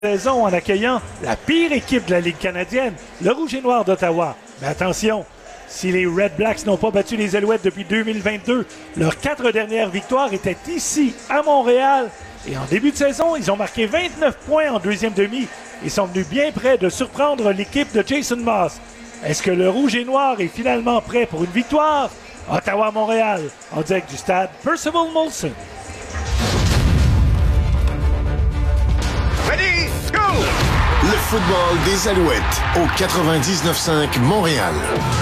Saison en accueillant la pire équipe de la Ligue canadienne, le Rouge et Noir d'Ottawa. Mais attention, si les Red Blacks n'ont pas battu les Alouettes depuis 2022, leurs 4 dernières victoires étaient ici, à Montréal. Et en début de saison, ils ont marqué 29 points en deuxième demi et sont venus bien près de surprendre l'équipe de Jason Moss. Est-ce que le Rouge et Noir est finalement prêt pour une victoire? Ottawa-Montréal, en direct du stade Percival Molson. Ready, go! Le football des Alouettes au 99.5 Montréal.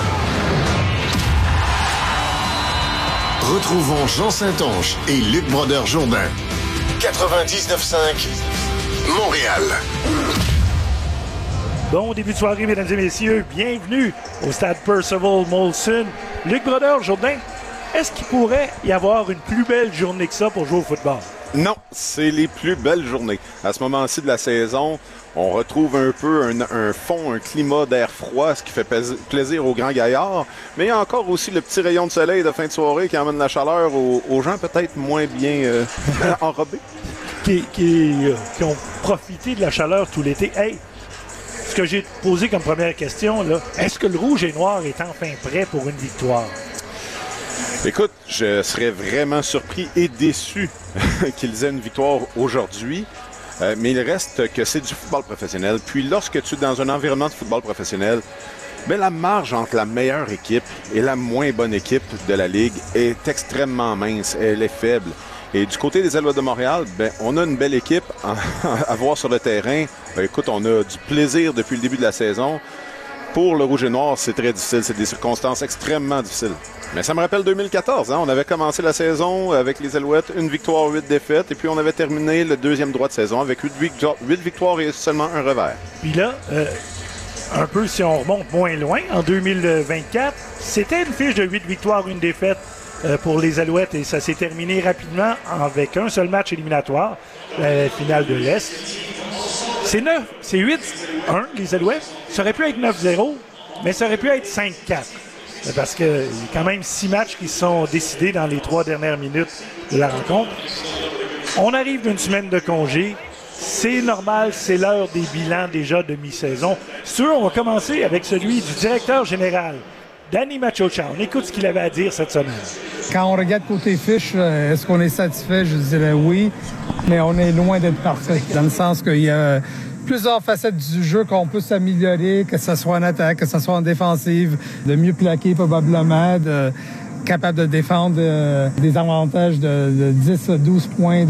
Retrouvons Jean Saint-Onge et Luc Brodeur-Jourdain. 99.5 Montréal. Bon début de soirée, mesdames et messieurs. Bienvenue au stade Percival Molson. Luc Brodeur-Jourdain, est-ce qu'il pourrait y avoir une plus belle journée que ça pour jouer au football? Non, c'est les plus belles journées. À ce moment-ci de la saison, on retrouve un peu un fond, un climat d'air froid, ce qui fait plaisir aux grands gaillards. Mais il y a encore aussi le petit rayon de soleil de fin de soirée qui amène la chaleur aux gens peut-être moins bien enrobés. Qui ont profité de la chaleur tout l'été. Hey, ce que j'ai posé comme première question, là, est-ce que le Rouge et Noir est enfin prêt pour une victoire? Écoute, je serais vraiment surpris et déçu qu'ils aient une victoire aujourd'hui. Mais il reste que c'est du football professionnel. Puis lorsque tu es dans un environnement de football professionnel, bien, la marge entre la meilleure équipe et la moins bonne équipe de la Ligue est extrêmement mince. Elle est faible. Et du côté des Alouettes de Montréal, bien, on a une belle équipe à voir sur le terrain. Écoute, on a du plaisir depuis le début de la saison. Pour le Rouge et Noir, c'est très difficile. C'est des circonstances extrêmement difficiles. Mais ça me rappelle 2014. On avait commencé la saison avec les Alouettes, 1 victoire, 8 défaites. Et puis on avait terminé le deuxième droit de saison avec 8 victoires et seulement un revers. Puis là, un peu si on remonte moins loin, en 2024, c'était une fiche de 8 victoires, 1 défaite pour les Alouettes. Et ça s'est terminé rapidement avec un seul match éliminatoire, la finale de l'Est. C'est 8-1, les Alouettes. Ça aurait pu être 9-0, mais ça aurait pu être 5-4. Parce qu'il y a quand même 6 matchs qui sont décidés dans les 3 dernières minutes de la rencontre. On arrive d'une semaine de congé. C'est normal, c'est l'heure des bilans déjà de mi-saison. Sûr, on va commencer avec celui du directeur général, Danny Maciocia. On écoute ce qu'il avait à dire cette semaine. Quand on regarde côté fiche, est-ce qu'on est satisfait? Je dirais oui, mais on est loin d'être parfait. Dans le sens qu'il y a plusieurs facettes du jeu qu'on peut s'améliorer, que ce soit en attaque, que ce soit en défensive, de mieux plaquer probablement, capable de défendre des avantages de 10 à 12 points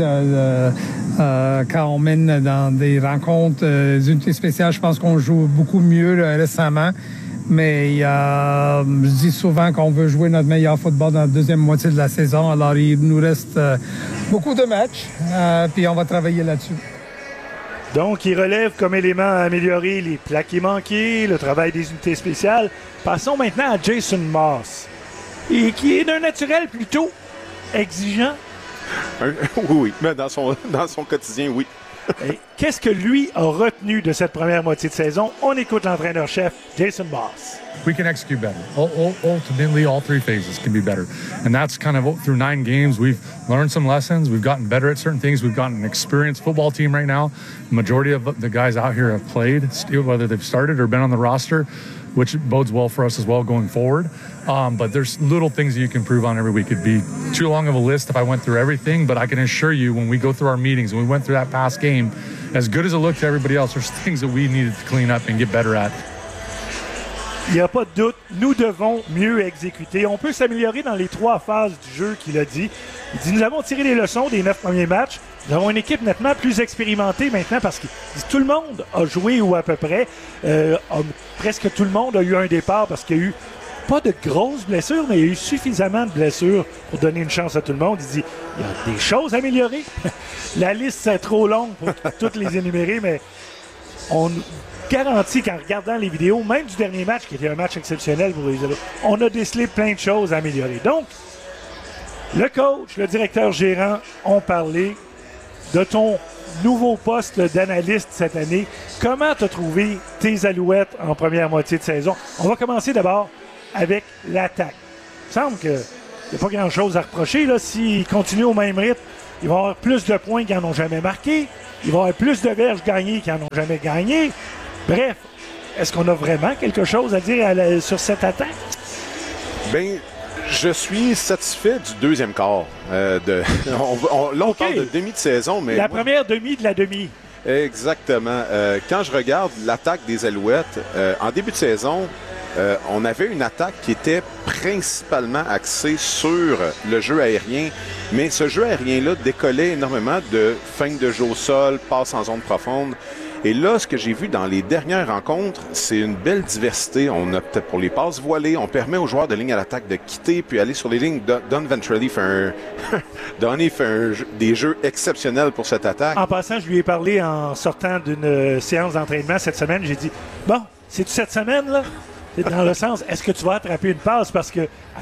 quand on mène dans des rencontres d'unités spéciales. Je pense qu'on joue beaucoup mieux récemment. Mais je dis souvent qu'on veut jouer notre meilleur football dans la deuxième moitié de la saison. Alors, il nous reste beaucoup de matchs, puis on va travailler là-dessus. Donc, il relève comme élément à améliorer les plaqués manqués, le travail des unités spéciales. Passons maintenant à Jason Moss, et qui est d'un naturel plutôt exigeant. Oui, mais dans son quotidien, oui. Et qu'est-ce que lui a retenu de cette première moitié de saison? On écoute l'entraîneur-chef, Jason Moss. We can execute better. Ultimately, all 3 phases can be better. And that's kind of through 9 games, we've learned some lessons. We've gotten better at certain things. We've got an experienced football team right now. The majority of the guys out here have played, whether they've started or been on the roster, which bodes well for us as well going forward. But there's little things that you can improve on every week. It'd be too long of a list if I went through everything, but I can assure you when we go through our meetings and we went through that past game, as good as it looked to everybody else, there's things that we needed to clean up and get better at. Il n'y a pas de doute, nous devons mieux exécuter. On peut s'améliorer dans les 3 phases du jeu qu'il a dit. Il dit, nous avons tiré les leçons des 9 premiers matchs. Nous avons une équipe nettement plus expérimentée maintenant parce que tout le monde a joué ou à peu près. Presque tout le monde a eu un départ parce qu'il y a eu pas de grosses blessures, mais il y a eu suffisamment de blessures pour donner une chance à tout le monde. Il dit, il y a des choses à améliorer. La liste, c'est trop longue pour toutes les énumérer, mais on garantit qu'en regardant les vidéos, même du dernier match, qui était un match exceptionnel pour les Alouettes, on a décelé plein de choses à améliorer. Donc, le coach, le directeur gérant ont parlé de ton nouveau poste d'analyste cette année. Comment tu as trouvé tes Alouettes en première moitié de saison? On va commencer d'abord avec l'attaque. Il semble qu'il n'y a pas grand-chose à reprocher là, s'ils continuent au même rythme. Ils vont avoir plus de points qu'ils n'en ont jamais marqué. Ils vont avoir plus de verges gagnées qu'ils n'en ont jamais gagné. Bref, est-ce qu'on a vraiment quelque chose à dire sur cette attaque? Bien, je suis satisfait du deuxième quart. Là, on parle de demi de saison, mais... La première demi de la demi. Exactement. Quand je regarde l'attaque des Alouettes, en début de saison, on avait une attaque qui était principalement axée sur le jeu aérien, mais ce jeu aérien-là décollait énormément de feintes de jeu au sol, passes en zone profonde. Et là, ce que j'ai vu dans les dernières rencontres, c'est une belle diversité. On a peut-être pour les passes voilées, on permet aux joueurs de ligne à l'attaque de quitter puis aller sur les lignes. Don Ventrelli fait des jeux exceptionnels pour cette attaque. En passant, je lui ai parlé en sortant d'une séance d'entraînement cette semaine. J'ai dit, bon, c'est-tu cette semaine, là? C'est dans le sens, est-ce que tu vas attraper une passe? Parce que à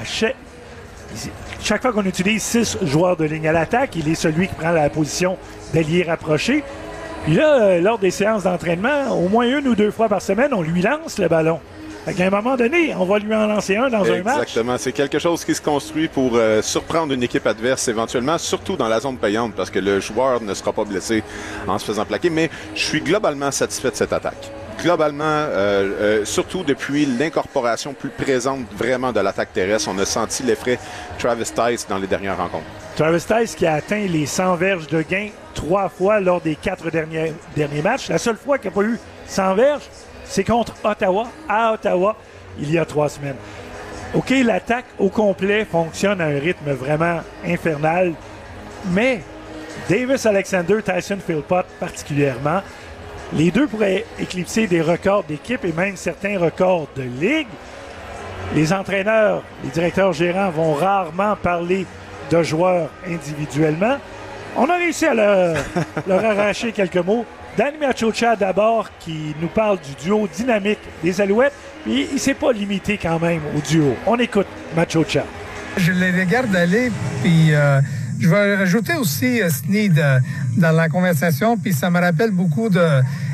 chaque fois qu'on utilise 6 joueurs de ligne à l'attaque, il est celui qui prend la position d'allié rapproché. Puis là, lors des séances d'entraînement, au moins 1 ou 2 fois par semaine, on lui lance le ballon. Fait qu'à un moment donné, on va lui en lancer un dans un match. Exactement. C'est quelque chose qui se construit pour surprendre une équipe adverse éventuellement, surtout dans la zone payante, parce que le joueur ne sera pas blessé en se faisant plaquer. Mais je suis globalement satisfait de cette attaque. Globalement, surtout depuis l'incorporation plus présente vraiment de l'attaque terrestre, on a senti l'effet Travis Tice dans les dernières rencontres. Travis Tice qui a atteint les 100 verges de gain 3 fois lors des 4 derniers matchs. La seule fois qu'il n'a pas eu 100 verges, c'est contre Ottawa, à Ottawa, il y a 3 semaines. OK, l'attaque au complet fonctionne à un rythme vraiment infernal, mais Davis Alexander, Tyson Philpott particulièrement, les deux pourraient éclipser des records d'équipe et même certains records de ligue. Les entraîneurs, les directeurs gérants vont rarement parler de joueurs individuellement. On a réussi à leur arracher quelques mots. Danny Machocha d'abord, qui nous parle du duo dynamique des Alouettes. Puis il ne s'est pas limité quand même au duo. On écoute Machocha. Je les regarde aller, puis je vais rajouter aussi Sneed dans la conversation, puis ça me rappelle beaucoup de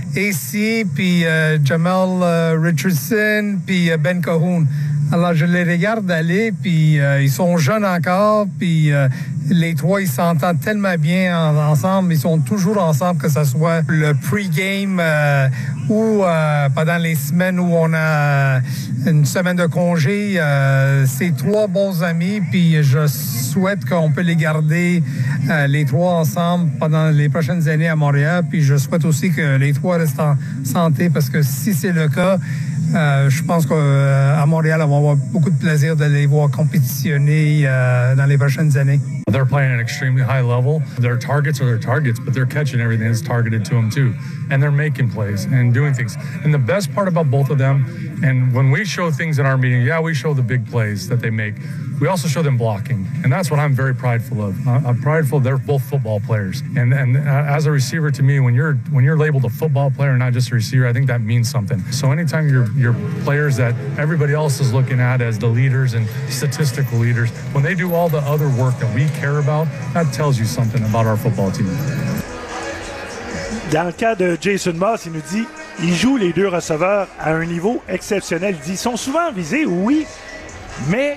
AC, puis Jamal Richardson, puis Ben Cahoon. Alors, je les regarde aller, puis ils sont jeunes encore, puis les trois, ils s'entendent tellement bien ensemble. Ils sont toujours ensemble, que ce soit le pre-game ou pendant les semaines où on a une semaine de congé. C'est 3 bons amis, puis je souhaite qu'on peut les garder les 3 ensemble pendant les prochaines années à Montréal. Puis je souhaite aussi que les 3 restent en santé, parce que si c'est le cas, je pense qu'à Montréal, on va avoir beaucoup de plaisir de les voir compétitionner dans les prochaines années. They're playing at an extremely high level. Their targets are their targets, but they're catching everything that's targeted to them too. And they're making plays and doing things. And the best part about both of them, and when we show things in our meeting, yeah, we show the big plays that they make. We also show them blocking. And that's what I'm very prideful of. I'm prideful they're both football players. And as a receiver, to me, when you're labeled a football player, not just a receiver, I think that means something. So anytime you're players that everybody else is looking at as the leaders and statistical leaders, when they do all the other work that we care about, that tells you something about our football team. Dans le cas de Jason Moss, il nous dit il joue les 2 receveurs à un niveau exceptionnel. Il dit ils sont souvent visés, oui, mais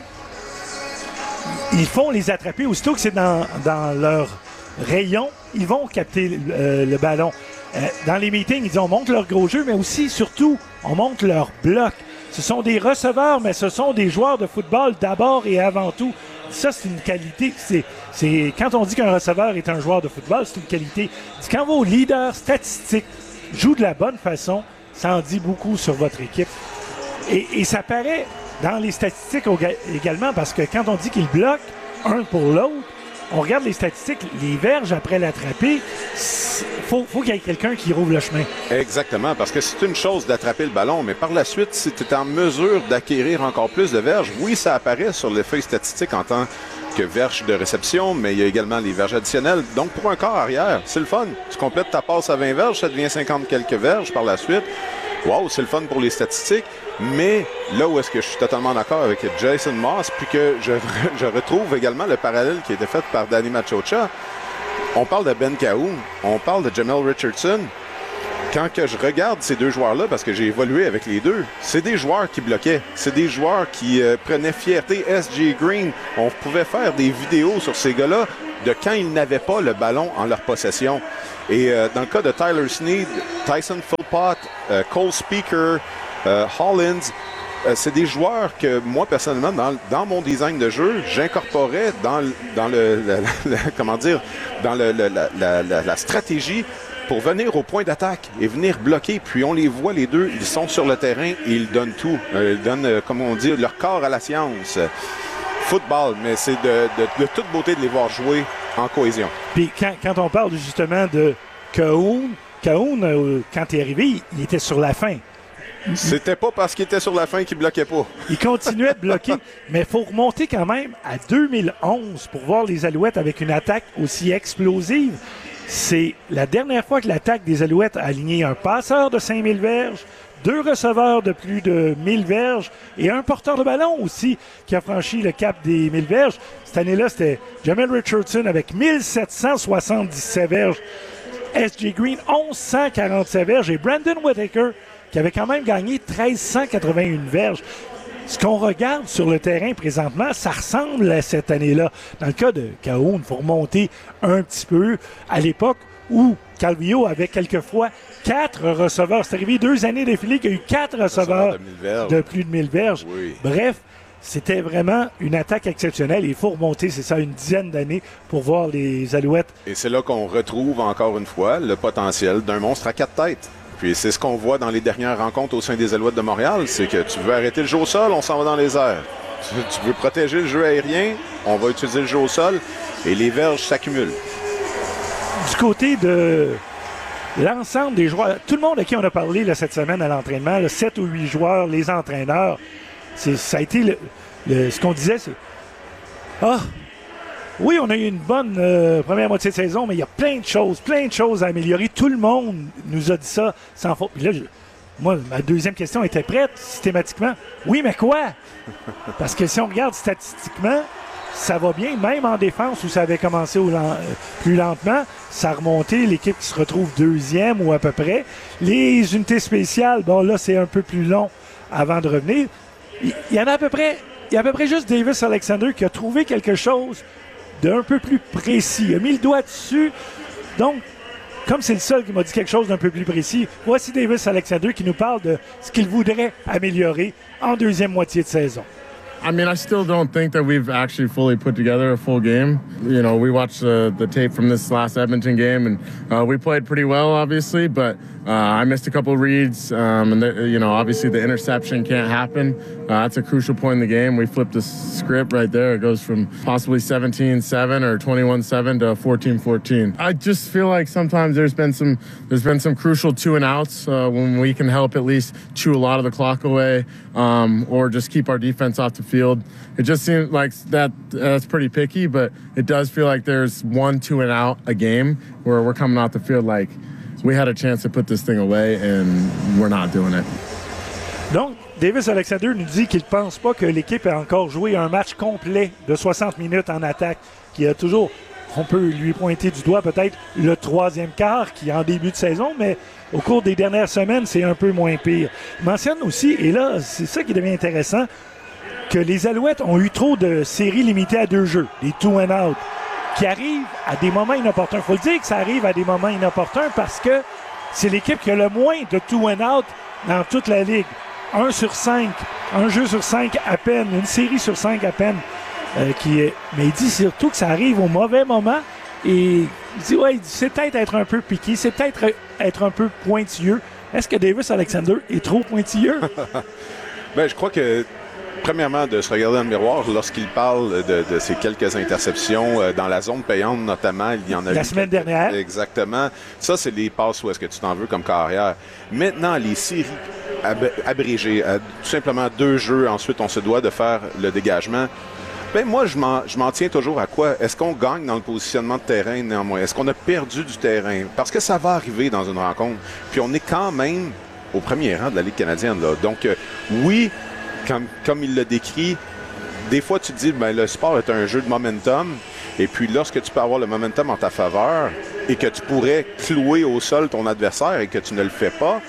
ils font les attraper. Aussitôt que c'est dans leur rayon, ils vont capter le ballon. Dans les meetings, ils disent on montre leur gros jeu, mais aussi, surtout, on montre leur bloc. Ce sont des receveurs, mais ce sont des joueurs de football d'abord et avant tout. Ça, c'est une qualité. Quand on dit qu'un receveur est un joueur de football, c'est une qualité. Quand vos leaders statistiques jouent de la bonne façon, ça en dit beaucoup sur votre équipe. Et ça paraît dans les statistiques également, parce que quand on dit qu'ils bloquent un pour l'autre, on regarde les statistiques, les verges après l'attraper, faut qu'il y ait quelqu'un qui rouvre le chemin. Exactement, parce que c'est une chose d'attraper le ballon, mais par la suite, si tu es en mesure d'acquérir encore plus de verges, oui, ça apparaît sur les feuilles statistiques en tant que verges de réception, mais il y a également les verges additionnelles. Donc, pour un corps arrière, c'est le fun. Tu complètes ta passe à 20 verges, ça devient 50 quelques verges par la suite. Wow, c'est le fun pour les statistiques. Mais là où est-ce que je suis totalement d'accord avec Jason Moss, puis que je retrouve également le parallèle qui a été fait par Danny Machocha, on parle de Ben Cahoon, on parle de Jamal Richardson. Quand que je regarde ces 2 joueurs-là, parce que j'ai évolué avec les 2, c'est des joueurs qui bloquaient. C'est des joueurs qui prenaient fierté. S.J. Green, on pouvait faire des vidéos sur ces gars-là. de quand ils n'avaient pas le ballon en leur possession. Et dans le cas de Tyler Snead, Tyson Philpott, Cole Speaker, Hollins, c'est des joueurs que moi, personnellement, dans mon design de jeu, j'incorporais dans la stratégie pour venir au point d'attaque et venir bloquer. Puis on les voit, les deux, ils sont sur le terrain et ils donnent tout. Ils donnent, comme on dit, leur corps à la science. Football, mais c'est de toute beauté de les voir jouer en cohésion. Puis quand on parle justement de Kahun, quand il est arrivé, il était sur la fin. C'était pas parce qu'il était sur la fin qu'il bloquait pas. Il continuait de bloquer, mais il faut remonter quand même à 2011 pour voir les Alouettes avec une attaque aussi explosive. C'est la dernière fois que l'attaque des Alouettes a aligné un passeur de 5000 verges, 2 receveurs de plus de 1000 verges et un porteur de ballon aussi qui a franchi le cap des 1000 verges. Cette année-là, c'était Jamel Richardson avec 1777 verges, S.J. Green 1147 verges et Brandon Whitaker qui avait quand même gagné 1381 verges. Ce qu'on regarde sur le terrain présentement, ça ressemble à cette année-là. Dans le cas de Kahun, il faut remonter un petit peu à l'époque où Calvillo avait quelquefois 4 receveurs. C'est arrivé 2 années d'affilée qu'il y a eu 4 receveurs de plus de 1000 verges. Oui. Bref, c'était vraiment une attaque exceptionnelle. Il faut remonter, c'est ça, une dizaine d'années pour voir les Alouettes. Et c'est là qu'on retrouve encore une fois le potentiel d'un monstre à 4 têtes. Puis c'est ce qu'on voit dans les dernières rencontres au sein des Alouettes de Montréal, c'est que tu veux arrêter le jeu au sol, on s'en va dans les airs. Tu veux protéger le jeu aérien, on va utiliser le jeu au sol et les verges s'accumulent. Du côté de l'ensemble des joueurs, tout le monde à qui on a parlé là, cette semaine à l'entraînement, 7 ou 8 joueurs, les entraîneurs, ça a été ce qu'on disait, c'est oui, on a eu une bonne première moitié de saison, mais il y a plein de choses à améliorer. Tout le monde nous a dit ça sans faute. Puis là, moi, ma deuxième question était prête, systématiquement. Oui, mais quoi? Parce que si on regarde statistiquement, ça va bien, même en défense où ça avait commencé plus lentement, ça a remonté, l'équipe qui se retrouve deuxième ou à peu près. Les unités spéciales, bon là, c'est un peu plus long avant de revenir. Il y en a à peu près juste Davis Alexander qui a trouvé quelque chose d'un peu plus précis. Il a mis le doigt dessus. Donc, comme c'est le seul qui m'a dit quelque chose d'un peu plus précis, voici Davis Alexander qui nous parle de ce qu'il voudrait améliorer en deuxième moitié de saison. I mean, I still don't think that we've actually fully put together a full game. You know, we watched the tape from this last Edmonton game, and we played pretty well, obviously, but I missed a couple reads, and, obviously the interception can't happen. That's a crucial point in the game. We flipped the script right there. It goes from possibly 17-7 or 21-7 to 14-14. I just feel like sometimes there's been some crucial 2-and-outs when we can help at least chew a lot of the clock away, or just keep our defense off the field. It just seems like that's pretty picky, but it does feel like there's 1 2-and-out a game where we're coming off the field like we had a chance to put this thing away and we're not doing it. Donc, Davis Alexander nous dit qu'il ne pense pas que l'équipe a encore joué un match complet de 60 minutes en attaque, qui a toujours, on peut lui pointer du doigt peut-être le 3e quart qui est en début de saison, mais au cours des dernières semaines, c'est un peu moins pire. Il mentionne aussi, et là, c'est ça qui devient intéressant, que les Alouettes ont eu trop de séries limitées à 2 jeux, des 2-and-out, qui arrivent à des moments inopportuns. Il faut le dire que ça arrive à des moments inopportuns parce que c'est l'équipe qui a le moins de 2-and-out dans toute la Ligue. 1 sur 5, un jeu sur 5 à peine, une série sur 5 à peine. Mais il dit surtout que ça arrive au mauvais moment. Et il dit, c'est peut-être être un peu piqué, c'est peut-être être un peu pointilleux. Est-ce que Davis Alexander est trop pointilleux? Je crois que, premièrement, de se regarder dans le miroir lorsqu'il parle de ces quelques interceptions dans la zone payante, notamment, il y en a eu la semaine dernière. Exactement. Ça, c'est les passes où est-ce que tu t'en veux comme carrière. Maintenant, les séries abrégées, tout simplement 2 jeux, ensuite on se doit de faire le dégagement. Moi, je m'en tiens toujours à quoi? Est-ce qu'on gagne dans le positionnement de terrain néanmoins? Est-ce qu'on a perdu du terrain? Parce que ça va arriver dans une rencontre. Puis on est quand même au premier rang de la Ligue canadienne, là. Donc, oui, comme il le décrit, des fois tu te dis, le sport est un jeu de momentum. Et puis lorsque tu peux avoir le momentum en ta faveur et que tu pourrais clouer au sol ton adversaire et que tu ne le fais pas,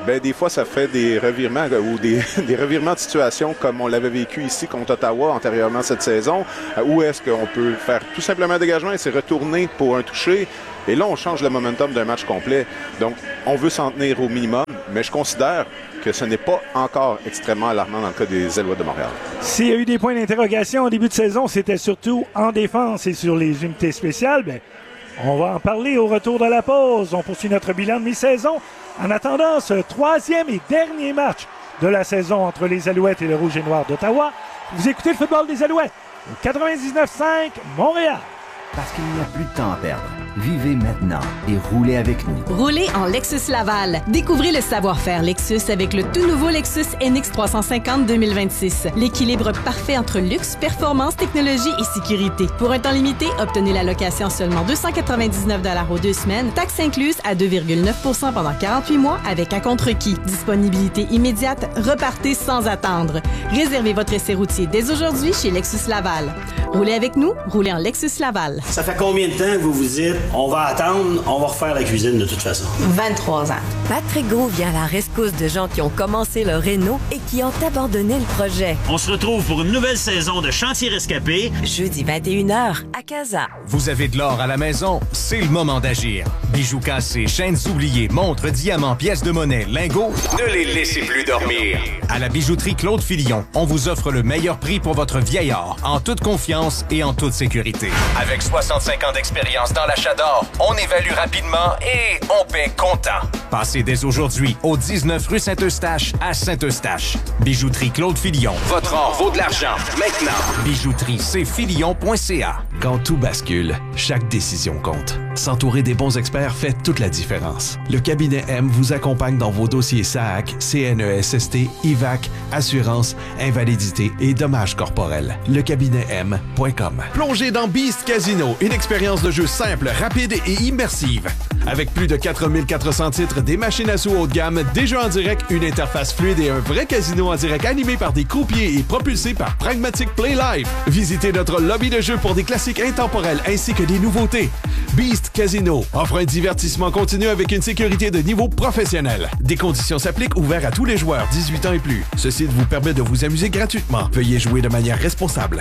ben des fois, ça fait des revirements ou des revirements de situation comme on l'avait vécu ici contre Ottawa antérieurement cette saison, où est-ce qu'on peut faire tout simplement un dégagement et c'est retourner pour un toucher. Et là, on change le momentum d'un match complet. Donc, on veut s'en tenir au minimum, mais je considère que ce n'est pas encore extrêmement alarmant dans le cas des Alouettes de Montréal. S'il y a eu des points d'interrogation au début de saison, c'était surtout en défense et sur les unités spéciales. Bien, on va en parler au retour de la pause. On poursuit notre bilan de mi-saison. En attendant ce troisième et dernier match de la saison entre les Alouettes et le Rouge et Noir d'Ottawa, vous écoutez le football des Alouettes au 99.5 Montréal. Parce qu'il n'y a plus de temps à perdre. Vivez maintenant et roulez avec nous. Roulez en Lexus Laval. Découvrez le savoir-faire Lexus avec le tout nouveau Lexus NX 350 2026. L'équilibre parfait entre luxe, performance, technologie et sécurité. Pour un temps limité, obtenez la location seulement 299 $ aux 2 semaines, taxes incluses à 2,9 % pendant 48 mois avec un contre-requis. Disponibilité immédiate, repartez sans attendre. Réservez votre essai routier dès aujourd'hui chez Lexus Laval. Roulez avec nous, roulez en Lexus Laval. Ça fait combien de temps que vous vous dites on va attendre, on va refaire la cuisine de toute façon? 23 ans. Patrick Gros vient à la rescousse de gens qui ont commencé leur réno et qui ont abandonné le projet. On se retrouve pour une nouvelle saison de Chantier Rescapé. Jeudi 21h à Casa. Vous avez de l'or à la maison? C'est le moment d'agir. Bijoux cassés, chaînes oubliées, montres, diamants, pièces de monnaie, lingots, ne les laissez plus dormir. À la bijouterie Claude Filion, on vous offre le meilleur prix pour votre vieil or, en toute confiance et en toute sécurité. Avec 65 ans d'expérience dans l'achat d'or, on évalue rapidement et on paie comptant. Passez dès aujourd'hui au 19 rue Saint-Eustache à Saint-Eustache. Bijouterie Claude Filion. Votre or vaut de l'argent. Maintenant. Bijouterie, c'est filion.ca. Quand tout bascule, chaque décision compte. S'entourer des bons experts fait toute la différence. Le cabinet M vous accompagne dans vos dossiers SAAC, CNESST, IVAC, assurance, invalidité et dommages corporels. Lecabinet-M.com. Plongez dans Beast Casino, une expérience de jeu simple, rapide et immersive. Avec plus de 4400 titres, des machines à sous haut de gamme, des jeux en direct, une interface fluide et un vrai casino en direct animé par des croupiers et propulsé par Pragmatic Play Live. Visitez notre lobby de jeux pour des classiques intemporels ainsi que des nouveautés. Beast Casino offre un divertissement continu avec une sécurité de niveau professionnel. Des conditions s'appliquent, ouverts à tous les joueurs 18 ans et plus. Ce site vous permet de vous amuser gratuitement. Veuillez jouer de manière responsable.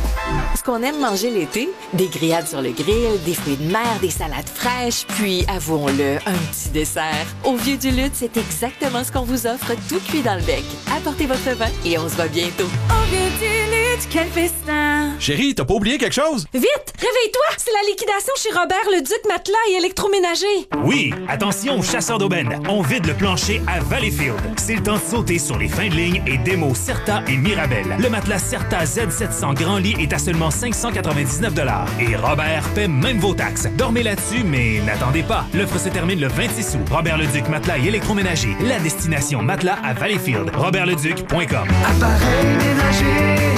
Ce qu'on aime manger l'été, des grillades sur le grill, des fruits de mer, des salades fraîches, puis, avouons-le, un petit dessert. Au Vieux du Lutte, c'est exactement ce qu'on vous offre, tout cuit dans le bec. Apportez votre vin et on se voit bientôt. Au Vieux du Lutte, quel festin! Chérie, t'as pas oublié quelque chose? Vite! Réveille-toi! C'est la liquidation chez Robert Leduc Matelas et électroménager. Oui! Attention aux chasseurs d'aubaine. On vide le plancher à Valleyfield. C'est le temps de sauter sur les fins de ligne et démos Certa et Mirabel. Le matelas Certa Z700 Grand Lit est à seulement 599 $. Et Robert paie même vos taxes. Dormez là-dessus, mais n'attendez pas. L'offre se termine le 26 août. Robert Leduc Matelas et électroménager. La destination matelas à Valleyfield. RobertLeduc.com. Appareil ménager.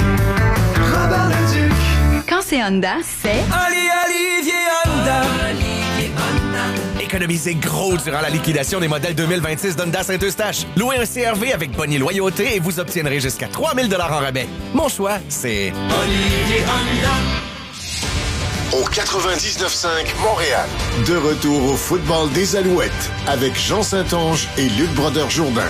Robert Leduc. Quand c'est Honda, c'est... Olivier Honda. Économisez gros durant la liquidation des modèles 2026 d'Honda Saint-Eustache. Louez un CR-V avec bonnie loyauté et vous obtiendrez jusqu'à 3 000 $ en rabais. Mon choix, c'est... Olivier Honda. Au 99.5 Montréal. De retour au football des Alouettes avec Jean Saint-Onge et Luc Brodeur-Jourdain.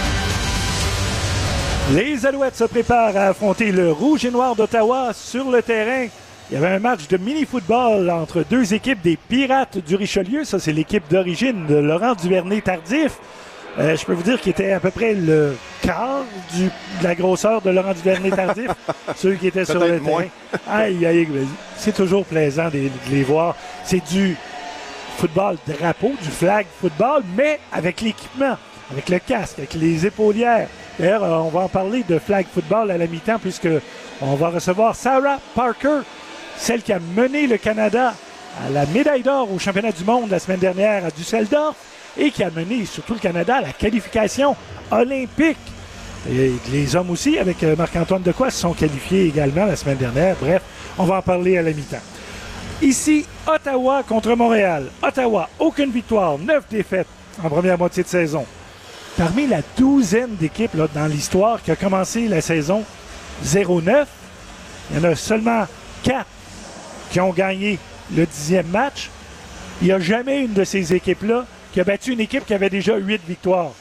Les Alouettes se préparent à affronter le Rouge et Noir d'Ottawa sur le terrain. Il y avait un match de mini-football entre deux équipes des Pirates du Richelieu. Ça, c'est l'équipe d'origine de Laurent Duvernay-Tardif. Je peux vous dire qu'il était à peu près le quart de la grosseur de Laurent Duvernay-Tardif. Ceux qui étaient sur le terrain. Aïe, aïe, c'est toujours plaisant de les voir. C'est du football drapeau, du flag football, mais avec l'équipement, avec le casque, avec les épaulières. D'ailleurs, on va en parler de flag football à la mi-temps puisque on va recevoir Sarah Parker, celle qui a mené le Canada à la médaille d'or au championnat du monde la semaine dernière à Düsseldorf et qui a mené surtout le Canada à la qualification olympique. Et les hommes aussi, avec Marc-Antoine Decoy, se sont qualifiés également la semaine dernière. Bref, on va en parler à la mi-temps. Ici, Ottawa contre Montréal. Ottawa, aucune victoire, 9 défaites en première moitié de saison. Parmi la douzaine d'équipes là, dans l'histoire qui a commencé la saison 0-9, il y en a seulement 4 qui ont gagné le 10e match. Il n'y a jamais une de ces équipes-là qui a battu une équipe qui avait déjà 8 victoires.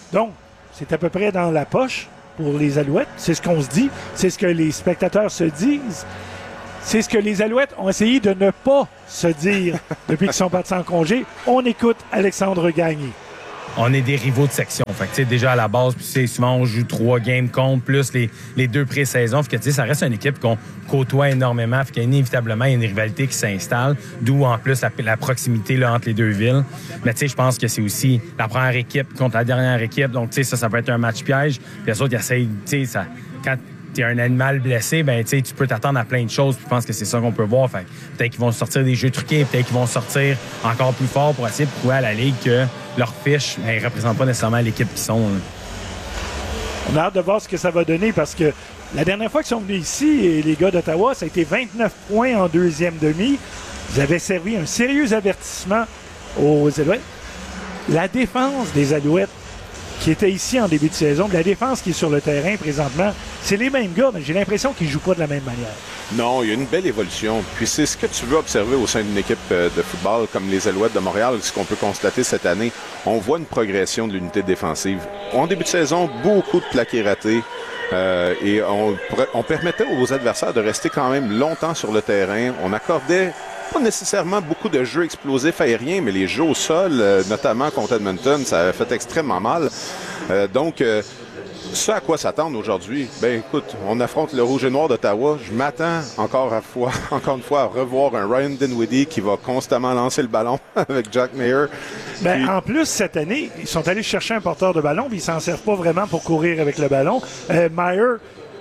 Donc, c'est à peu près dans la poche pour les Alouettes. C'est ce qu'on se dit. C'est ce que les spectateurs se disent. C'est ce que les Alouettes ont essayé de ne pas se dire depuis qu'ils sont partis en congé. On écoute Alexandre Gagné. On est des rivaux de section. Fait que, déjà à la base, puis souvent on joue 3 games contre, plus les 2 pré-saisons. Fait que, ça reste une équipe qu'on côtoie énormément. Fait qu'inévitablement, il y a une rivalité qui s'installe, d'où en plus la proximité là, entre les deux villes. Mais je pense que c'est aussi la première équipe contre la dernière équipe. Donc ça peut être un match piège. Puis les autres, ils essayent, quand tu es un animal blessé, ben tu peux t'attendre à plein de choses. Puis je pense que c'est ça qu'on peut voir. Fait peut-être qu'ils vont sortir des jeux truqués, peut-être qu'ils vont sortir encore plus fort pour essayer de prouver à la Ligue que leur fiche ne représente pas nécessairement l'équipe qu'ils sont. Là. On a hâte de voir ce que ça va donner parce que la dernière fois qu'ils sont venus ici, les gars d'Ottawa, ça a été 29 points en deuxième demi. Ils avaient servi un sérieux avertissement aux Alouettes. La défense des Alouettes qui était ici en début de saison, de la défense qui est sur le terrain présentement, c'est les mêmes gars, mais j'ai l'impression qu'ils ne jouent pas de la même manière. Non, il y a une belle évolution. Puis c'est ce que tu veux observer au sein d'une équipe de football comme les Alouettes de Montréal, ce qu'on peut constater cette année. On voit une progression de l'unité défensive. En début de saison, beaucoup de plaqués ratés. Et on permettait aux adversaires de rester quand même longtemps sur le terrain. On accordait pas nécessairement beaucoup de jeux explosifs aériens, mais les jeux au sol, notamment contre Edmonton, ça a fait extrêmement mal. Donc, ce à quoi s'attendre aujourd'hui, ben écoute, on affronte le Rouge et Noir d'Ottawa. Je m'attends encore une fois à revoir un Ryan Dinwiddie qui va constamment lancer le ballon avec Jack Mayer. Ben, en plus, cette année, ils sont allés chercher un porteur de ballon, puis ils s'en servent pas vraiment pour courir avec le ballon. Mayer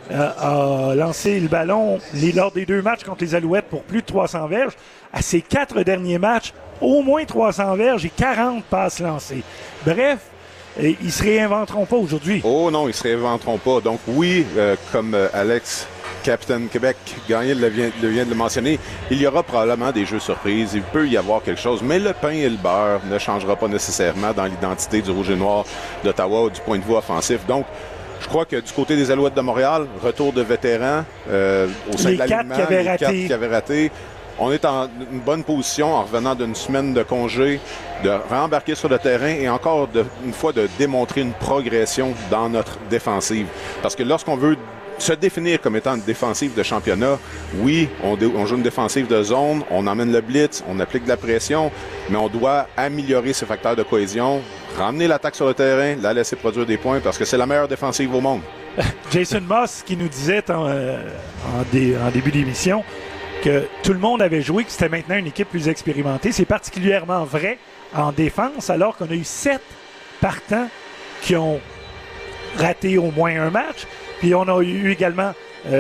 a lancé le ballon lors des 2 matchs contre les Alouettes pour plus de 300 verges. À ses 4 derniers matchs, au moins 300 verges et 40 passes lancées. Bref, ils ne se réinventeront pas aujourd'hui. Oh non, ils ne se réinventeront pas. Donc oui, comme Alex, Capitaine Québec, Gagné vient de le mentionner, il y aura probablement des jeux surprises. Il peut y avoir quelque chose, mais le pain et le beurre ne changera pas nécessairement dans l'identité du Rouge et Noir d'Ottawa du point de vue offensif. Donc, je crois que du côté des Alouettes de Montréal, retour de vétérans au sein de l'alignement, les 4 qui avaient raté. On est en une bonne position en revenant d'une semaine de congé, de rembarquer sur le terrain et encore une fois de démontrer une progression dans notre défensive. Parce que lorsqu'on veut se définir comme étant une défensive de championnat, oui, on joue une défensive de zone, on emmène le blitz, on applique de la pression, mais on doit améliorer ces facteurs de cohésion, ramener l'attaque sur le terrain, la laisser produire des points parce que c'est la meilleure défensive au monde. Jason Moss qui nous disait en début d'émission que tout le monde avait joué, que c'était maintenant une équipe plus expérimentée. C'est particulièrement vrai en défense, alors qu'on a eu 7 partants qui ont raté au moins un match. Puis on a eu également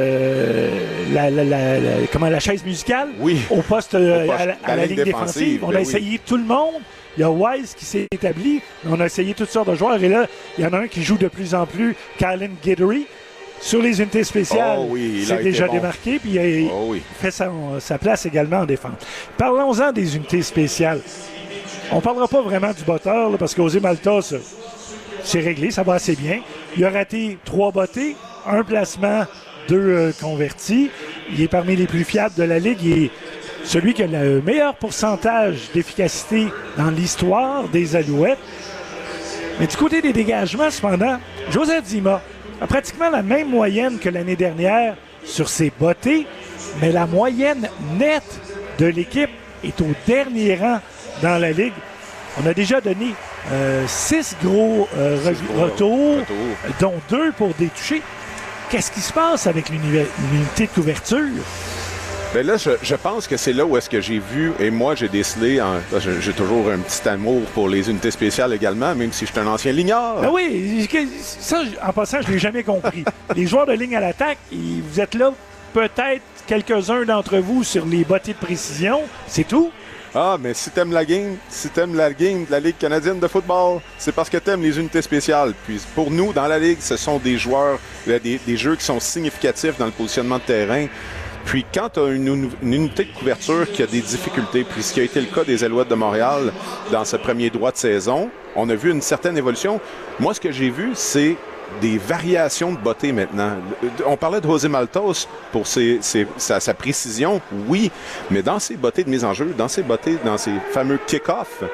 la chaise musicale au poste à la ligne défensive. On a essayé tout le monde. Il y a Wise qui s'est établi. On a essayé toutes sortes de joueurs. Et là, il y en a un qui joue de plus en plus, Kylan Guidry. Sur les unités spéciales, il s'est déjà démarqué, puis il fait sa place également en défense. Parlons-en des unités spéciales. On ne parlera pas vraiment du botteur, là, parce qu'Osé Malta, c'est réglé, ça va assez bien. Il a raté 3 bottées, 1 placement, 2 convertis. Il est parmi les plus fiables de la Ligue. Il est celui qui a le meilleur pourcentage d'efficacité dans l'histoire des Alouettes. Mais du côté des dégagements, cependant, Joseph Zima a pratiquement la même moyenne que l'année dernière sur ses bottées, mais la moyenne nette de l'équipe est au dernier rang dans la Ligue. On a déjà donné 6 gros retours, dont 2 pour des touchés. Qu'est-ce qui se passe avec l'unité de couverture? Bien là, je pense que c'est là où est-ce que j'ai vu, et moi j'ai décelé, j'ai toujours un petit amour pour les unités spéciales également, même si je suis un ancien lignard. Ah oui, ça en passant, je ne l'ai jamais compris. Les joueurs de ligne à l'attaque, vous êtes là, peut-être quelques-uns d'entre vous sur les bottées de précision, c'est tout? Ah, mais si t'aimes la game de la Ligue canadienne de football, c'est parce que t'aimes les unités spéciales. Puis pour nous, dans la Ligue, ce sont des joueurs, des jeux qui sont significatifs dans le positionnement de terrain. Puis quand tu as une unité de couverture qui a des difficultés, puis ce qui a été le cas des Alouettes de Montréal dans ce premier droit de saison, on a vu une certaine évolution. Moi, ce que j'ai vu, c'est des variations de bottées maintenant. On parlait de José Maltos pour sa précision, oui, mais dans ses bottées de mise en jeu, dans ses bottées, dans ses fameux kick-offs,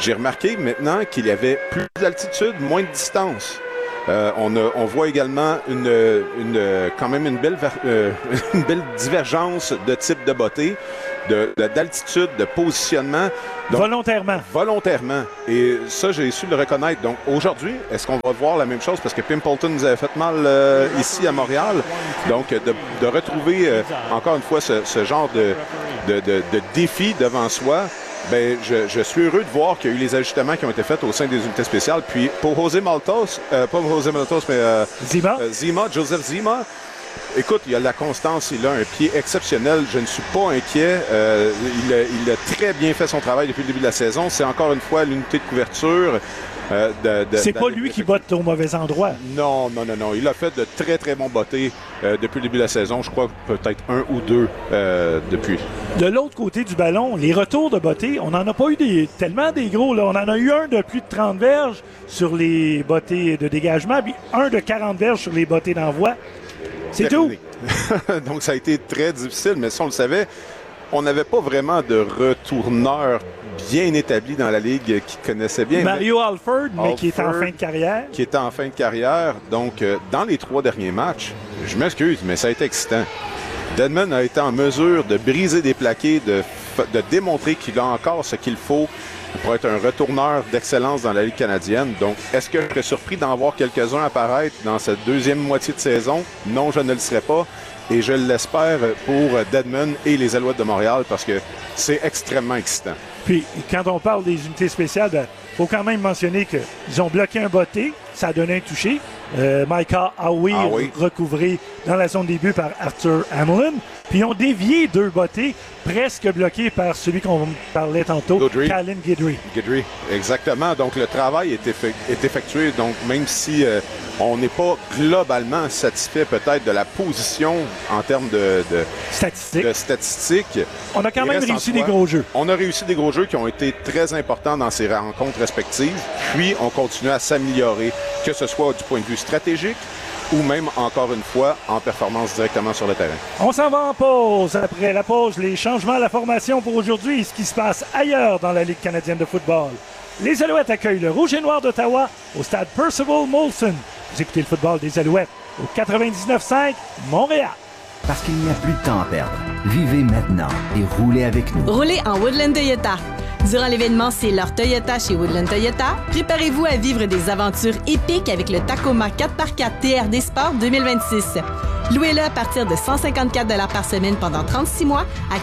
J'ai remarqué maintenant qu'il y avait plus d'altitude, moins de distance. On voit également quand même une belle divergence de type de bottée, d'altitude, de positionnement. Donc, volontairement. Et ça, j'ai su le reconnaître. Donc aujourd'hui, est-ce qu'on va voir la même chose? Parce que Pimpleton nous avait fait mal ici à Montréal. Donc de retrouver encore une fois ce genre de défi devant soi. Ben, je suis heureux de voir qu'il y a eu les ajustements qui ont été faits au sein des unités spéciales. Puis pour José Maltos, Joseph Zima, écoute, il a la constance, il a un pied exceptionnel. Je ne suis pas inquiet. Il a très bien fait son travail depuis le début de la saison. C'est encore une fois l'unité de couverture. C'est pas lui qui botte au mauvais endroit. Non. Il a fait de très, très bons bottés depuis le début de la saison. Je crois peut-être 1 ou 2 depuis. De l'autre côté du ballon, les retours de bottées, on n'en a pas eu tellement des gros. Là. On en a eu un de plus de 30 verges sur les bottées de dégagement, puis un de 40 verges sur les bottées d'envoi. C'est tout. Donc, ça a été très difficile, mais ça, on le savait. On n'avait pas vraiment de retourneur bien établi dans la Ligue qui connaissait bien. Mario Alford, mais qui est en fin de carrière. Qui est en fin de carrière. Donc, dans les 3 derniers matchs, je m'excuse, mais ça a été excitant. Dedmon a été en mesure de briser des plaqués, de démontrer qu'il a encore ce qu'il faut pour être un retourneur d'excellence dans la Ligue canadienne. Donc, est-ce que je serais surpris d'en voir quelques-uns apparaître dans cette deuxième moitié de saison? Non, je ne le serais pas. Et je l'espère pour Dedmon et les Alouettes de Montréal parce que c'est extrêmement excitant. Puis, quand on parle des unités spéciales, il faut quand même mentionner qu'ils ont bloqué un botté, ça a donné un touché. Micah Howie recouvré dans la zone début par Arthur Hamlin. Puis ils ont dévié 2 bottés, presque bloqués par celui qu'on parlait tantôt, Callan Guidry. Guidry, exactement. Donc le travail est effectué. Donc même si on n'est pas globalement satisfait peut-être de la position en termes de statistiques, on a quand même réussi des gros jeux. On a réussi des gros jeux qui ont été très importants dans ces rencontres respectives. Puis on continue à s'améliorer, que ce soit du point de vue stratégique ou même, encore une fois, en performance directement sur le terrain. On s'en va en pause. Après la pause, les changements à la formation pour aujourd'hui et ce qui se passe ailleurs dans la Ligue canadienne de football. Les Alouettes accueillent le Rouge et Noir d'Ottawa au stade Percival Molson. Vous écoutez le football des Alouettes au 99.5 Montréal. Parce qu'il n'y a plus de temps à perdre. Vivez maintenant et roulez avec nous. Roulez en Woodland Toyota. Durant l'événement C'est leur Toyota chez Woodland Toyota, préparez-vous à vivre des aventures épiques avec le Tacoma 4x4 TRD Sport 2026. Louez-le à partir de 154 $ par semaine pendant 36 mois à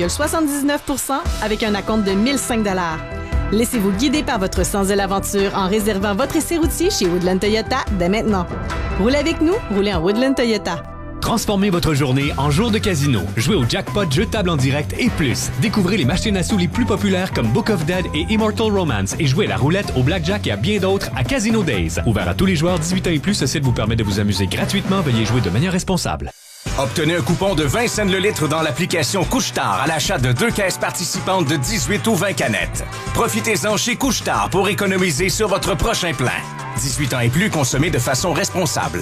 4,79 % avec un acompte de 1 005 $. Laissez-vous guider par votre sens de l'aventure en réservant votre essai routier chez Woodland Toyota dès maintenant. Roulez avec nous, roulez en Woodland Toyota. Transformez votre journée en jour de casino. Jouez au jackpot, jeux de table en direct et plus. Découvrez les machines à sous les plus populaires comme Book of Dead et Immortal Romance et jouez à la roulette, au blackjack et à bien d'autres à Casino Days. Ouvert à tous les joueurs 18 ans et plus, ce site vous permet de vous amuser gratuitement. Veuillez jouer de manière responsable. Obtenez un coupon de 20 cents le litre dans l'application Couche-Tard à l'achat de 2 caisses participantes de 18 ou 20 canettes. Profitez-en chez Couche-Tard pour économiser sur votre prochain plein. 18 ans et plus, consommez de façon responsable.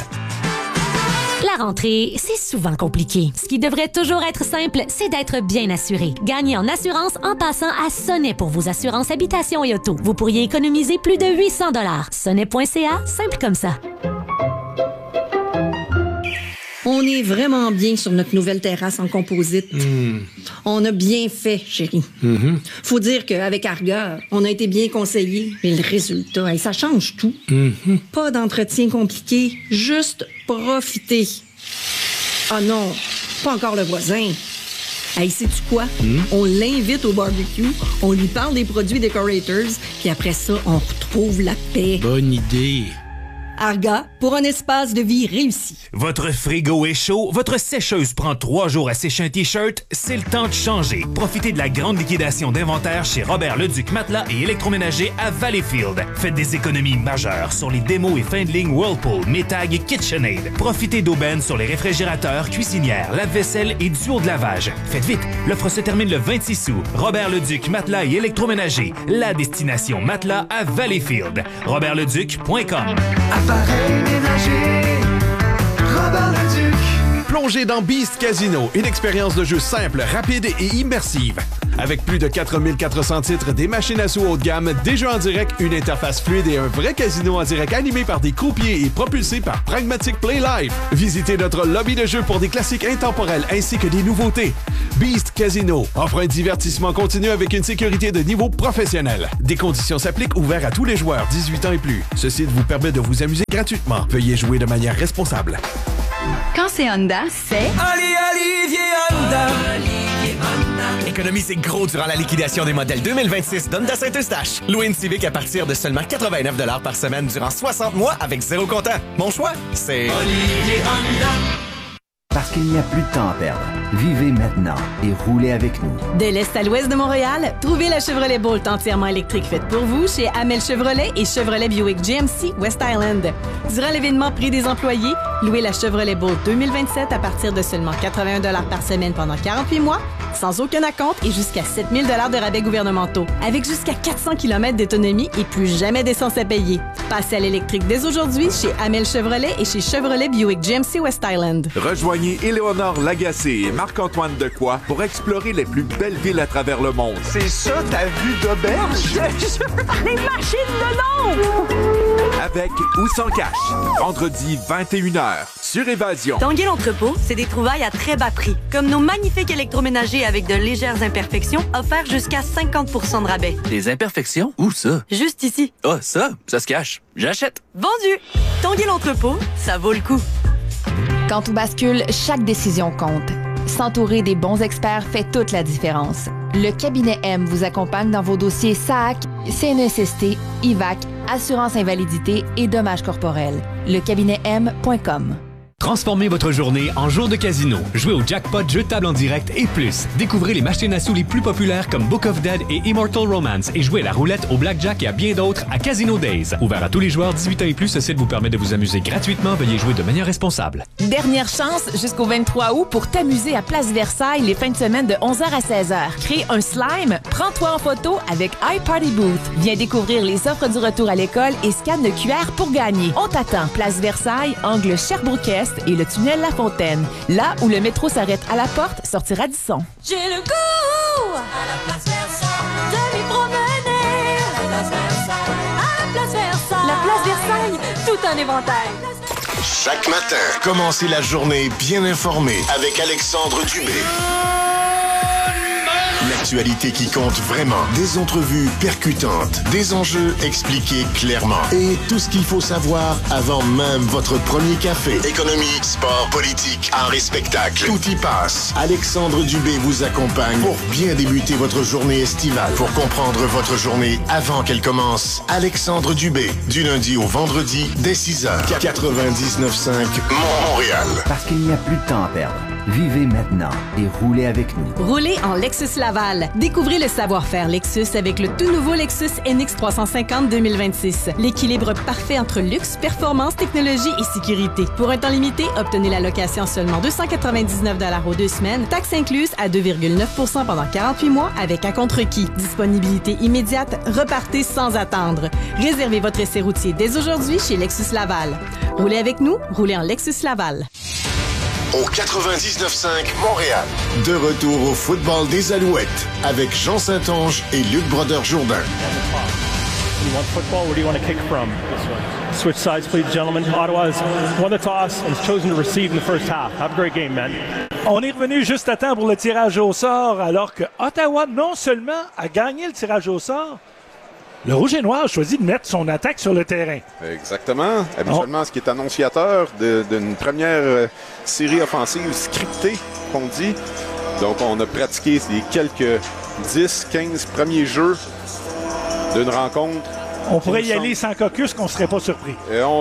La rentrée, c'est souvent compliqué. Ce qui devrait toujours être simple, c'est d'être bien assuré. Gagnez en assurance en passant à Sonnet pour vos assurances habitation et auto. Vous pourriez économiser plus de 800 $. Sonnet.ca, simple comme ça. On est vraiment bien sur notre nouvelle terrasse en composite. On a bien fait, chérie. Faut dire qu'avec Arga, on a été bien conseillés. Mais le résultat, ça change tout. Pas d'entretien compliqué, juste profiter. Ah non, pas encore le voisin. Hey, sais-tu quoi? On l'invite au barbecue, on lui parle des produits Decorators, puis après ça, on retrouve la paix. Bonne idée. Arga, pour un espace de vie réussi. Votre frigo est chaud, votre sécheuse prend 3 jours à sécher un T-shirt, c'est le temps de changer. Profitez de la grande liquidation d'inventaire chez Robert Leduc Matelas et Électroménager à Valleyfield. Faites des économies majeures sur les démos et fin de ligne Whirlpool, Metag et KitchenAid. Profitez d'aubaines sur les réfrigérateurs, cuisinières, lave-vaisselle et duos de lavage. Faites vite, l'offre se termine le 26 août. Robert Leduc Matelas et Électroménager, la destination matelas à Valleyfield. RobertLeduc.com. Appareil ménager, Robert Leduc. Plongez dans Beast Casino, une expérience de jeu simple, rapide et immersive. Avec plus de 4400 titres, des machines à sous haut de gamme, des jeux en direct, une interface fluide et un vrai casino en direct animé par des croupiers et propulsé par Pragmatic Play Live. Visitez notre lobby de jeux pour des classiques intemporels ainsi que des nouveautés. Beast Casino offre un divertissement continu avec une sécurité de niveau professionnel. Des conditions s'appliquent, ouverts à tous les joueurs 18 ans et plus. Ce site vous permet de vous amuser gratuitement. Veuillez jouer de manière responsable. Quand c'est Honda, c'est... Olivier Honda. Économisez gros durant la liquidation des modèles 2026 d'Honda Saint-Eustache. Louez une Civic à partir de seulement 89 $ par semaine durant 60 mois avec 0 comptant. Mon choix, c'est Olivier Honda. Parce qu'il n'y a plus de temps à perdre. Vivez maintenant et roulez avec nous. De l'est à l'ouest de Montréal, trouvez la Chevrolet Bolt entièrement électrique faite pour vous chez Amel Chevrolet et Chevrolet Buick GMC West Island. Durant l'événement Prix des employés, louez la Chevrolet Bolt 2027 à partir de seulement 81 $ par semaine pendant 48 mois, sans aucun acompte et jusqu'à 7 000 $ de rabais gouvernementaux. Avec jusqu'à 400 km d'autonomie et plus jamais d'essence à payer. Passez à l'électrique dès aujourd'hui chez Amel Chevrolet et chez Chevrolet Buick GMC West Island. Rejoignez Éléonore Lagacé et Marc-Antoine Decoy pour explorer les plus belles villes à travers le monde. C'est ça ta vue d'auberge? Les machines de l'ombre! Avec ou sans cash. Vendredi 21h sur Évasion. Tanguay l'entrepôt, c'est des trouvailles à très bas prix. Comme nos magnifiques électroménagers avec de légères imperfections offerts jusqu'à 50 % de rabais. Des imperfections? Où ça? Juste ici. Ah, ça se cache. J'achète. Vendu! Tanguay l'entrepôt, ça vaut le coup. Quand tout bascule, chaque décision compte. S'entourer des bons experts fait toute la différence. Le cabinet M vous accompagne dans vos dossiers SAAC, CNESST, IVAC, assurance invalidité et dommages corporels. Lecabinetem.com. Transformez votre journée en jour de casino. Jouez au jackpot, jeux de table en direct et plus. Découvrez les machines à sous les plus populaires comme Book of Dead et Immortal Romance et jouez à la roulette, au blackjack et à bien d'autres à Casino Days. Ouvert à tous les joueurs 18 ans et plus, ce site vous permet de vous amuser gratuitement. Veuillez jouer de manière responsable. Dernière chance jusqu'au 23 août pour t'amuser à Place Versailles les fins de semaine de 11h à 16h. Crée un slime, prends-toi en photo avec iParty Booth. Viens découvrir les offres du retour à l'école et scanne le QR pour gagner. On t'attend. Place Versailles, angle Sherbrooke-Est et le tunnel La Fontaine. Là où le métro s'arrête à la porte, sortir à Radisson. J'ai le goût à la place Versailles de m'y promener. À la place Versailles. La Place Versailles, tout un éventail. Chaque matin, commencez la journée bien informé avec Alexandre Dubé. L'actualité qui compte vraiment. Des entrevues percutantes, des enjeux expliqués clairement et tout ce qu'il faut savoir avant même votre premier café. Économie, sport, politique, art et spectacle. Tout y passe. Alexandre Dubé vous accompagne pour bien débuter votre journée estivale. Pour comprendre votre journée avant qu'elle commence, Alexandre Dubé, du lundi au vendredi dès 6h. 99.5 Montréal. Parce qu'il n'y a plus de temps à perdre. Vivez maintenant et roulez avec nous. Roulez en Lexus Laval. Découvrez le savoir-faire Lexus avec le tout nouveau Lexus NX 350 2026. L'équilibre parfait entre luxe, performance, technologie et sécurité. Pour un temps limité, obtenez la location seulement 299 $ aux 2 semaines, taxes incluses à 2,9 % pendant 48 mois avec acompte requis. Disponibilité immédiate, repartez sans attendre. Réservez votre essai routier dès aujourd'hui chez Lexus Laval. Roulez avec nous, roulez en Lexus Laval. Au 99.5 Montréal. De retour au football des Alouettes avec Jean Saint-Onge et Luc Brodeur-Jourdain. You want football? Where do you want to kick from? Switch sides, please, gentlemen. Ottawa has won the toss and has chosen to receive in the first half. Have a great game, man. On est revenu juste à temps pour le tirage au sort, alors que Ottawa, non seulement a gagné le tirage au sort, le Rouge et Noir a choisi de mettre son attaque sur le terrain. Exactement. Habituellement, ce qui est annonciateur d'une première série offensive scriptée, qu'on dit. Donc, on a pratiqué les quelques 10-15 premiers jeux d'une rencontre. On pourrait y aller sans caucus, qu'on ne serait pas surpris. Et on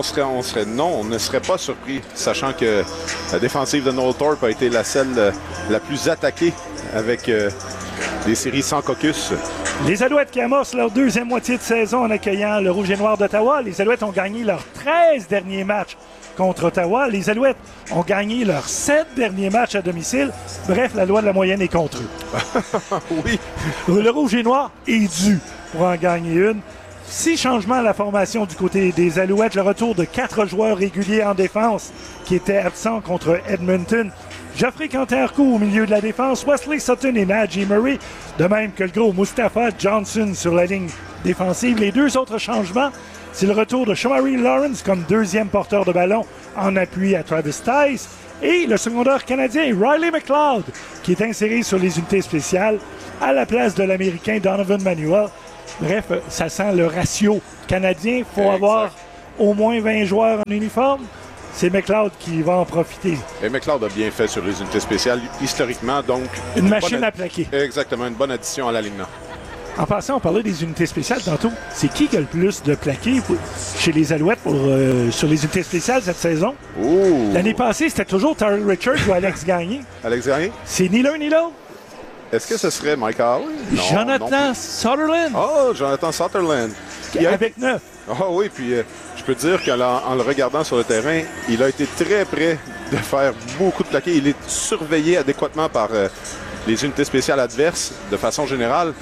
ne serait pas surpris, sachant que la défensive de Noel Thorpe a été celle la plus attaquée avec des séries sans caucus. Les Alouettes qui amorcent leur deuxième moitié de saison en accueillant le Rouge et Noir d'Ottawa. Les Alouettes ont gagné leurs 13 derniers matchs contre Ottawa. Les Alouettes ont gagné leurs 7 derniers matchs à domicile. Bref, la loi de la moyenne est contre eux. Oui. Le Rouge et Noir est dû pour en gagner une. 6 changements à la formation du côté des Alouettes. Le retour de 4 joueurs réguliers en défense qui étaient absents contre Edmonton. Geoffrey Quentin-Arcou au milieu de la défense, Wesley Sutton et Najee Murray, de même que le gros Mustafa Johnson sur la ligne défensive. Les 2 autres changements, c'est le retour de Shamari Lawrence comme deuxième porteur de ballon en appui à Travis Tice et le secondaire canadien Riley McLeod qui est inséré sur les unités spéciales à la place de l'Américain Donovan Manuel. Bref, ça sent le ratio canadien. Il faut avoir au moins 20 joueurs en uniforme. C'est McLeod qui va en profiter. Et McLeod a bien fait sur les unités spéciales, historiquement, donc... Une machine à plaquer. Exactement, une bonne addition à l'alignement. En passant, on parlait des unités spéciales tantôt. C'est qui a le plus de plaqués chez les Alouettes sur les unités spéciales cette saison? L'année passée, c'était toujours Terry Richards ou Alex Gagné. Alex Gagné? C'est ni l'un ni l'autre. Est-ce que ce serait Mike Howard? Jonathan Sutherland. Oh, Jonathan Sutherland. Avec 9. Oh oui, puis je peux dire qu'en le regardant sur le terrain, il a été très près de faire beaucoup de plaqués. Il est surveillé adéquatement par les unités spéciales adverses de façon générale.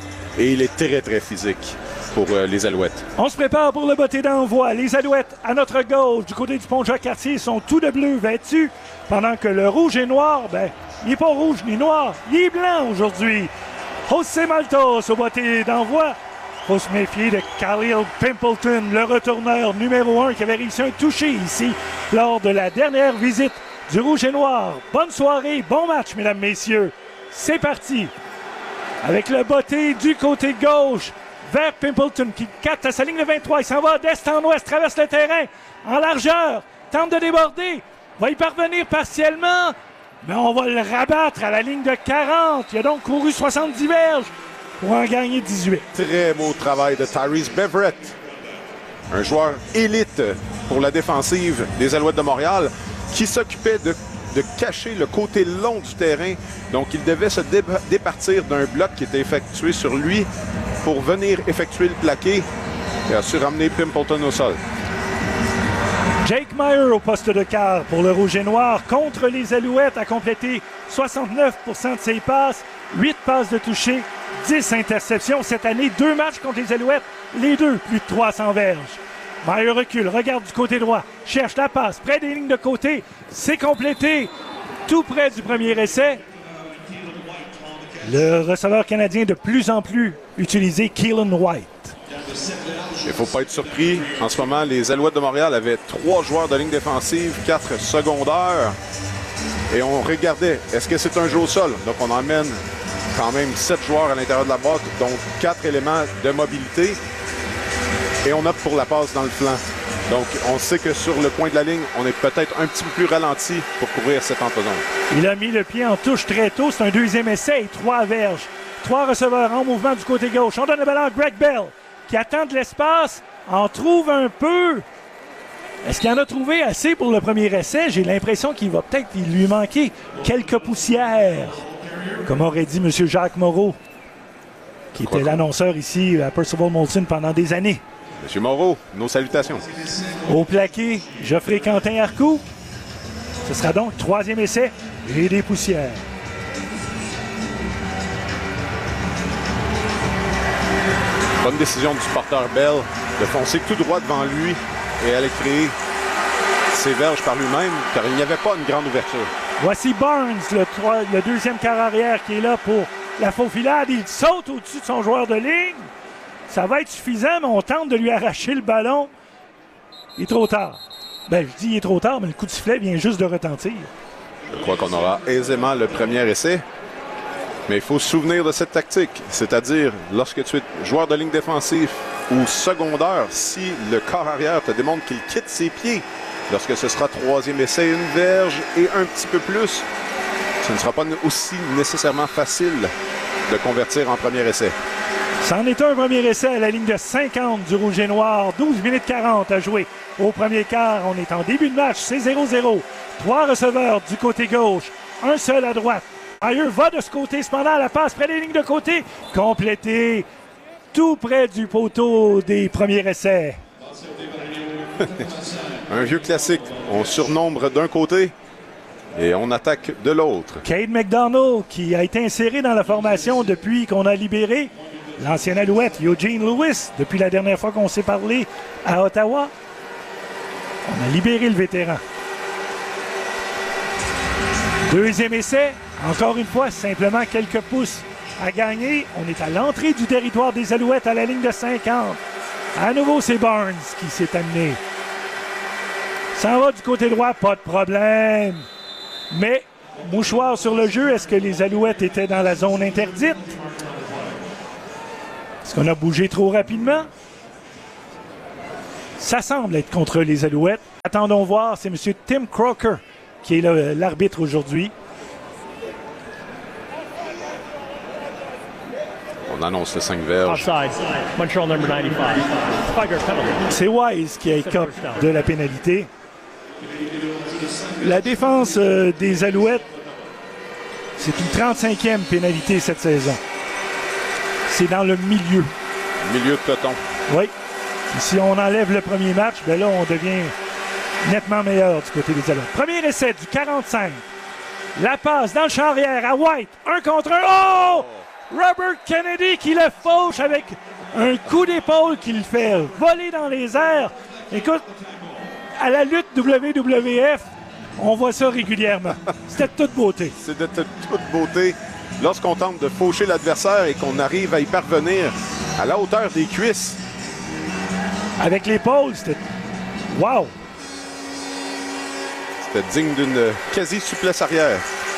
Et il est très, très physique pour les Alouettes. On se prépare pour le botté d'envoi. Les Alouettes, à notre gauche, du côté du pont Jacques-Cartier, sont tout de bleu vêtus, pendant que le rouge et noir, il n'est pas rouge ni noir, il est blanc aujourd'hui. José Maltos au botté d'envoi. Faut se méfier de Khalil Pimpleton, le retourneur numéro 1 qui avait réussi un touché ici lors de la dernière visite du rouge et noir. Bonne soirée, bon match, mesdames, messieurs. C'est parti. Avec le botté du côté gauche vers Pimpleton qui capte à sa ligne de 23. Il s'en va d'est en ouest, traverse le terrain en largeur, tente de déborder, va y parvenir partiellement, mais on va le rabattre à la ligne de 40. Il a donc couru 70 verges pour en gagner 18. Très beau travail de Tyrese Beverett, un joueur élite pour la défensive des Alouettes de Montréal qui s'occupait de cacher le côté long du terrain. Donc, il devait se départir d'un bloc qui était effectué sur lui pour venir effectuer le plaqué et a su ramener Pimpleton au sol. Jake Meyer au poste de quart pour le rouge et noir contre les Alouettes a complété 69% de ses passes, 8 passes de toucher, 10 interceptions cette année, 2 matchs contre les Alouettes, les 2 plus de 300 verges. Meyer recule, regarde du côté droit, cherche la passe, près des lignes de côté, c'est complété, tout près du premier essai. Le receveur canadien de plus en plus utilisé, Keelan White. Il ne faut pas être surpris. En ce moment, les Alouettes de Montréal avaient 3 joueurs de ligne défensive, 4 secondaires. Et on regardait, est-ce que c'est un jeu au sol? Donc on emmène quand même 7 joueurs à l'intérieur de la boîte, dont 4 éléments de mobilité. Et on opte pour la passe dans le flanc. Donc, on sait que sur le coin de la ligne, on est peut-être un petit peu plus ralenti pour couvrir cette entezon. Il a mis le pied en touche très tôt. C'est un deuxième essai et 3 verges. 3 receveurs en mouvement du côté gauche. On donne le ballon à Greg Bell, qui attend de l'espace, en trouve un peu. Est-ce qu'il en a trouvé assez pour le premier essai? J'ai l'impression qu'il va peut-être lui manquer quelques poussières, comme aurait dit M. Jacques Moreau, qui était l'annonceur ici à Percival Molson pendant des années. Monsieur Moreau, nos salutations. Au plaqué, Geoffrey Quentin-Arcou. Ce sera donc 3e essai et des poussières. Bonne décision du porteur Bell de foncer tout droit devant lui et aller créer ses verges par lui-même, car il n'y avait pas une grande ouverture. Voici Barnes, le deuxième quart arrière qui est là pour la faufilade. Il saute au-dessus de son joueur de ligne. Ça va être suffisant, mais on tente de lui arracher le ballon. Il est trop tard. Je dis il est trop tard, mais le coup de sifflet vient juste de retentir. Je crois qu'on aura aisément le premier essai. Mais il faut se souvenir de cette tactique. C'est-à-dire, lorsque tu es joueur de ligne défensive ou secondaire, si le corps arrière te démontre qu'il quitte ses pieds, lorsque ce sera 3e essai, une verge et un petit peu plus, ce ne sera pas aussi nécessairement facile de convertir en premier essai. C'en est un premier essai à la ligne de 50 du Rouge et Noir. 12 minutes 40 à jouer au premier quart. On est en début de match, c'est 0-0. 3 receveurs du côté gauche, un seul à droite. Meyer va de ce côté, cependant la passe près des lignes de côté. Complété tout près du poteau des premiers essais. Un vieux classique. On surnombre d'un côté et on attaque de l'autre. Cade McDonald, qui a été inséré dans la formation depuis qu'on a libéré l'ancien Alouette, Eugene Lewis, depuis la dernière fois qu'on s'est parlé à Ottawa. On a libéré le vétéran. Deuxième essai, encore une fois, simplement quelques pouces à gagner. On est à l'entrée du territoire des Alouettes à la ligne de 50. À nouveau, c'est Barnes qui s'est amené. Ça va du côté droit, pas de problème. Mais, mouchoir sur le jeu, est-ce que les Alouettes étaient dans la zone interdite? Est-ce qu'on a bougé trop rapidement? Ça semble être contre les Alouettes. Attendons voir, c'est M. Tim Crocker qui est l'arbitre aujourd'hui. On annonce le 5 verges. Montreal number 95. 5-yard penalty. C'est Wise qui a écopé de la pénalité. La défense des Alouettes, c'est une 35e pénalité cette saison. C'est dans le milieu. Milieu de peloton. Oui. Et si on enlève le premier match, ben là, on devient nettement meilleur du côté des Alouettes. Premier essai du 45. La passe dans le champ arrière à White. 1 contre 1. Oh! Robert Kennedy qui le fauche avec un coup d'épaule qui le fait voler dans les airs. Écoute, à la lutte WWF, on voit ça régulièrement. C'était de toute beauté. C'est de toute beauté. Lorsqu'on tente de faucher l'adversaire et qu'on arrive à y parvenir à la hauteur des cuisses. Avec l'épaule, c'était... Wow! C'était digne d'une quasi-souplesse arrière.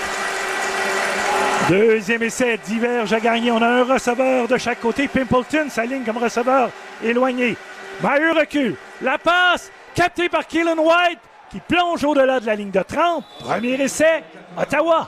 Deuxième essai, 10 verges à gagner. On a un receveur de chaque côté. Pimpleton s'aligne comme receveur éloigné. Meyer recule. La passe, captée par Keelan White, qui plonge au-delà de la ligne de 30. Premier essai, Ottawa.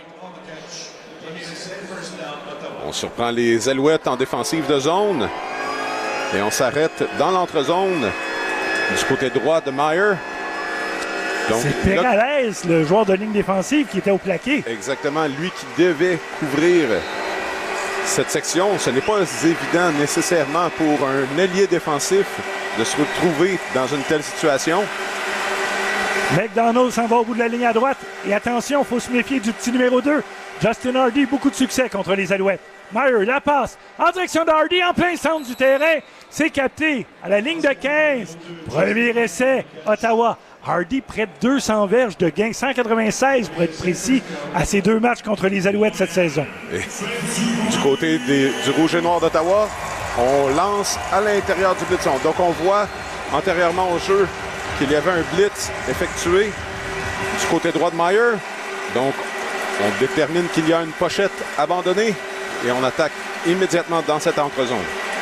On surprend les Alouettes en défensive de zone. Et on s'arrête dans l'entrezone du côté droit de Meyer. C'est Peralez, le joueur de ligne défensive, qui était au plaqué. Exactement, lui qui devait couvrir cette section. Ce n'est pas évident nécessairement pour un ailier défensif de se retrouver dans une telle situation. McDonald s'en va au bout de la ligne à droite. Et attention, il faut se méfier du petit numéro 2. Justin Hardy, beaucoup de succès contre les Alouettes. Meyer, la passe en direction d'Hardy, en plein centre du terrain. C'est capté à la ligne de 15. Premier essai, Ottawa. Hardy, près de 200 verges de gain, 196 pour être précis, à ses 2 matchs contre les Alouettes cette saison. Et du côté du Rouge et Noir d'Ottawa, on lance à l'intérieur du blitzon. Donc on voit antérieurement au jeu qu'il y avait un blitz effectué du côté droit de Meyer. Donc on détermine qu'il y a une pochette abandonnée et on attaque immédiatement dans cette entrezone.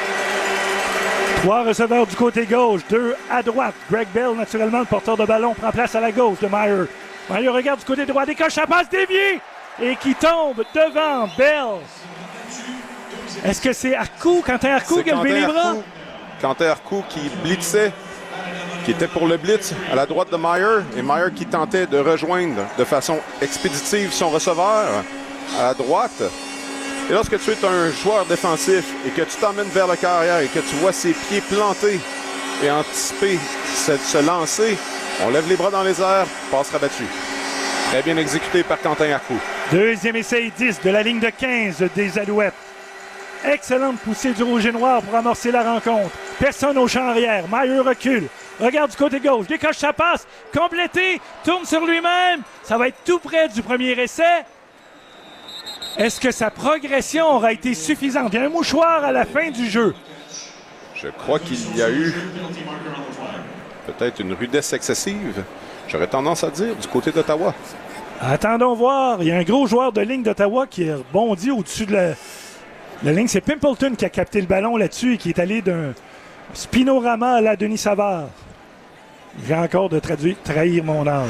3 receveurs du côté gauche, 2 à droite. Greg Bell, naturellement, le porteur de ballon, prend place à la gauche de Meyer. Meyer regarde du côté droit, décoche la passe déviée et qui tombe devant Bell. Est-ce que c'est Arcou, Quentin Arcou qui a levé les bras? Quentin Arcou qui blitzait, qui était pour le blitz à la droite de Meyer. Et Meyer qui tentait de rejoindre de façon expéditive son receveur à la droite. Et lorsque tu es un joueur défensif et que tu t'emmènes vers le carrière et que tu vois ses pieds plantés et anticiper se lancer, on lève les bras dans les airs, passe rabattue. Très bien exécuté par Quentin Arcou. Deuxième essai 10 de la ligne de 15 des Alouettes. Excellente poussée du Rouge et Noir pour amorcer la rencontre. Personne au champ arrière. Meyer recule. Regarde du côté gauche. Décoche sa passe. Complété. Tourne sur lui-même. Ça va être tout près du premier essai. Est-ce que sa progression aura été suffisante? Il y a un mouchoir à la fin du jeu. Je crois qu'il y a eu peut-être une rudesse excessive. J'aurais tendance à dire du côté d'Ottawa. Attendons voir. Il y a un gros joueur de ligne d'Ottawa qui est rebondi au-dessus de la ligne. C'est Pimpleton qui a capté le ballon là-dessus et qui est allé d'un spinorama à la Denis Savard. J'ai encore de trahir mon âge.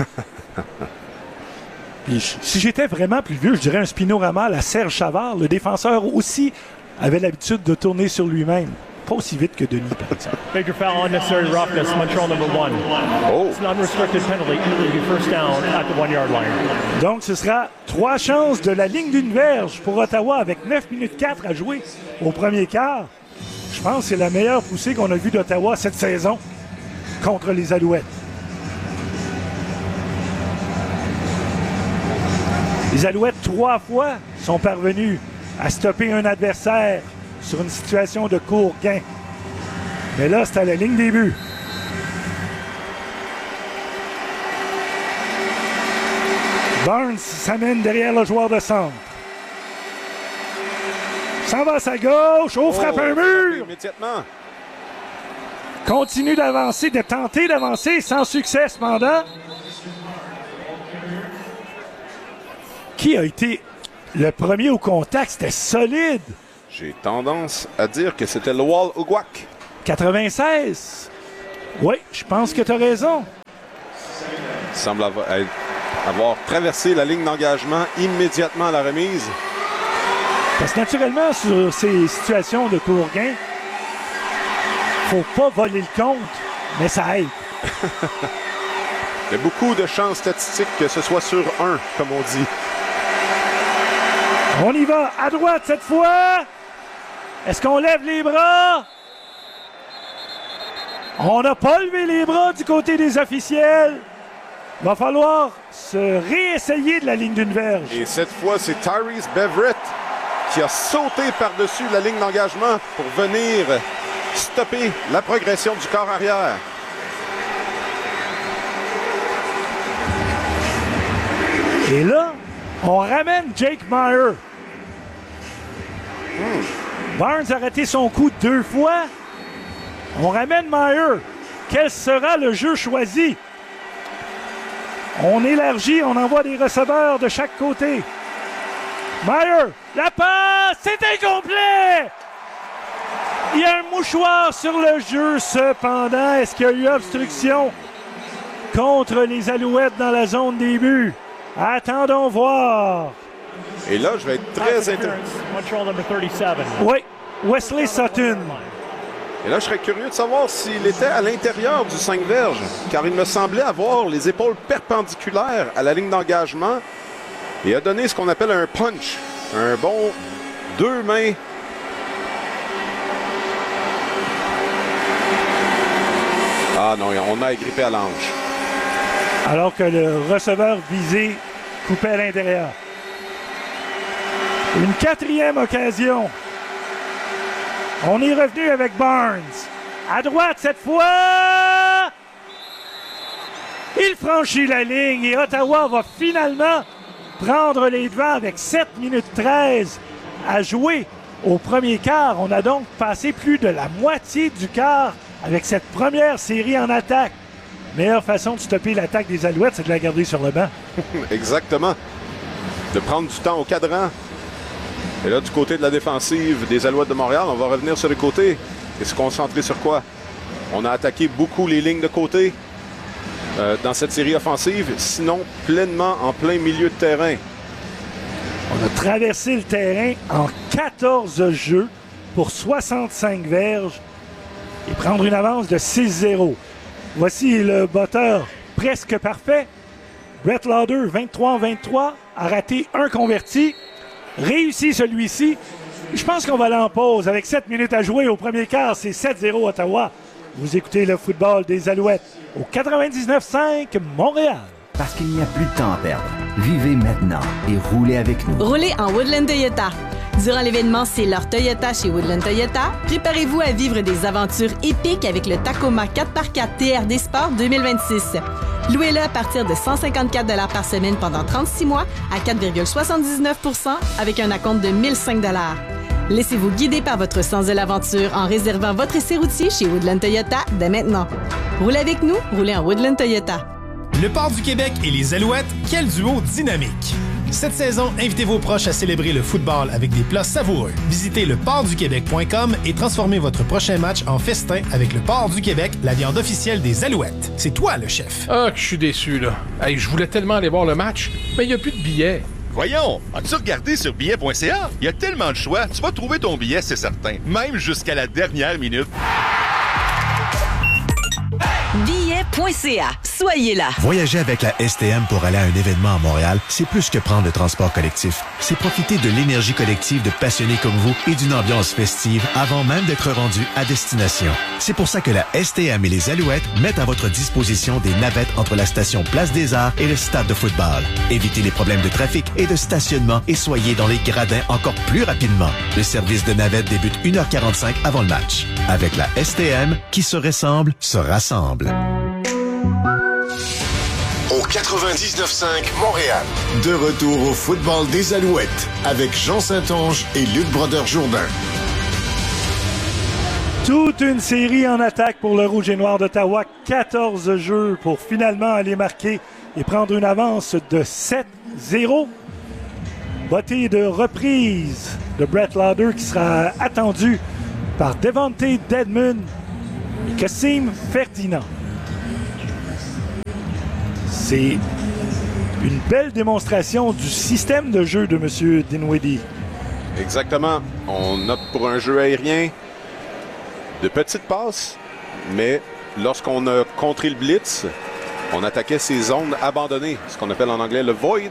Puis, si j'étais vraiment plus vieux, je dirais un spinorama à la Serge Savard. Le défenseur aussi avait l'habitude de tourner sur lui-même. Pas aussi vite que Denis, par exemple. Major foul, unnecessary roughness, Montreal number 1. Oh. It's an unrestricted penalty. It will be first down at the 1-yard line. Donc, ce sera 3 chances de la ligne d'une verge pour Ottawa avec 9 minutes 4 à jouer au premier quart. Je pense que c'est la meilleure poussée qu'on a vue d'Ottawa cette saison contre les Alouettes. Les Alouettes, 3 fois, sont parvenus à stopper un adversaire sur une situation de court gain. Mais là, c'est à la ligne des buts. Barnes s'amène derrière le joueur de centre. S'en va à sa gauche. Oh, frappe un mur! Immédiatement. Continue d'avancer, de tenter d'avancer, sans succès cependant. Qui a été le premier au contact? C'était solide. J'ai tendance à dire que c'était Lowell Uguak. 96. Oui, je pense que tu as raison. Il semble avoir traversé la ligne d'engagement immédiatement à la remise. Parce que naturellement, sur ces situations de court gain, faut pas voler le compte, mais ça aide. Il y a beaucoup de chances statistiques que ce soit sur 1, comme on dit. On y va à droite cette fois. Est-ce qu'on lève les bras? On n'a pas levé les bras du côté des officiels. Il va falloir se réessayer de la ligne d'une verge. Et cette fois, c'est Tyrese Beverett qui a sauté par-dessus la ligne d'engagement pour venir stopper la progression du corps arrière. Et là, on ramène Jake Meyer. Barnes a raté son coup 2 fois. On ramène Meyer. Quel sera le jeu choisi? On élargit, on envoie des receveurs de chaque côté. Meyer, la passe, c'est incomplet! Il y a un mouchoir sur le jeu, cependant. Est-ce qu'il y a eu obstruction contre les Alouettes dans la zone des buts? Attendons voir. Et là, je vais être très intéressé. Oui, Wesley Sutton. Et là, je serais curieux de savoir s'il était à l'intérieur du 5 verges, car il me semblait avoir les épaules perpendiculaires à la ligne d'engagement et a donné ce qu'on appelle un punch, un bon 2 mains. Ah non, on a agrippé à l'ange. Alors que le receveur visé coupait à l'intérieur. Une 4e occasion. On est revenu avec Barnes. À droite cette fois. Il franchit la ligne et Ottawa va finalement prendre les devants avec 7 minutes 13 à jouer au premier quart. On a donc passé plus de la moitié du quart avec cette première série en attaque. Meilleure façon de stopper l'attaque des Alouettes, c'est de la garder sur le banc. Exactement. De prendre du temps au cadran. Et là, du côté de la défensive des Alouettes de Montréal, on va revenir sur les côtés et se concentrer sur quoi? On a attaqué beaucoup les lignes de côté dans cette série offensive, sinon pleinement en plein milieu de terrain. On a traversé le terrain en 14 jeux pour 65 verges et prendre une avance de 6-0. Voici le batteur presque parfait. Brett Lauder, 23-23, a raté un converti. Réussi celui-ci. Je pense qu'on va aller en pause avec 7 minutes à jouer au premier quart. C'est 7-0 Ottawa. Vous écoutez le football des Alouettes au 99.5 Montréal. Parce qu'il n'y a plus de temps à perdre. Vivez maintenant et roulez avec nous. Roulez en Woodland Toyota. Durant l'événement C'est leur Toyota chez Woodland Toyota, préparez-vous à vivre des aventures épiques avec le Tacoma 4x4 TRD Sport 2026. Louez-le à partir de 154 $ par semaine pendant 36 mois à 4,79 % avec un acompte de 1 005 $. Laissez-vous guider par votre sens de l'aventure en réservant votre essai routier chez Woodland Toyota dès maintenant. Roulez avec nous, roulez en Woodland Toyota. Le Port du Québec et les Alouettes, quel duo dynamique! Cette saison, invitez vos proches à célébrer le football avec des plats savoureux. Visitez leportduquebec.com et transformez votre prochain match en festin avec le Port du Québec, la viande officielle des Alouettes. C'est toi le chef. Ah, que je suis déçu, là. Hey, je voulais tellement aller voir le match, mais il n'y a plus de billets. Voyons, as-tu regardé sur billets.ca? Il y a tellement de choix, tu vas trouver ton billet, c'est certain. Même jusqu'à la dernière minute. Billets stm.ca. Soyez là. Voyager avec la STM pour aller à un événement à Montréal, c'est plus que prendre le transport collectif. C'est profiter de l'énergie collective de passionnés comme vous et d'une ambiance festive avant même d'être rendu à destination. C'est pour ça que la STM et les Alouettes mettent à votre disposition des navettes entre la station Place des Arts et le stade de football. Évitez les problèmes de trafic et de stationnement et soyez dans les gradins encore plus rapidement. Le service de navette débute 1h45 avant le match. Avec la STM, qui se ressemble, se rassemble. Au 99.5 Montréal. De retour au football des Alouettes avec Jean Saint-Onge et Luc Brodeur-Jourdain. Toute une série en attaque pour le Rouge et Noir d'Ottawa. 14 jeux pour finalement aller marquer et prendre une avance de 7-0. Bottée de reprise de Brett Lauder qui sera attendu par Devonte Dedmon et Kassim Ferdinand. C'est une belle démonstration du système de jeu de M. Dinwiddie. Exactement. On opte pour un jeu aérien de petites passes, mais lorsqu'on a contré le blitz, on attaquait ces zones abandonnées, ce qu'on appelle en anglais le void.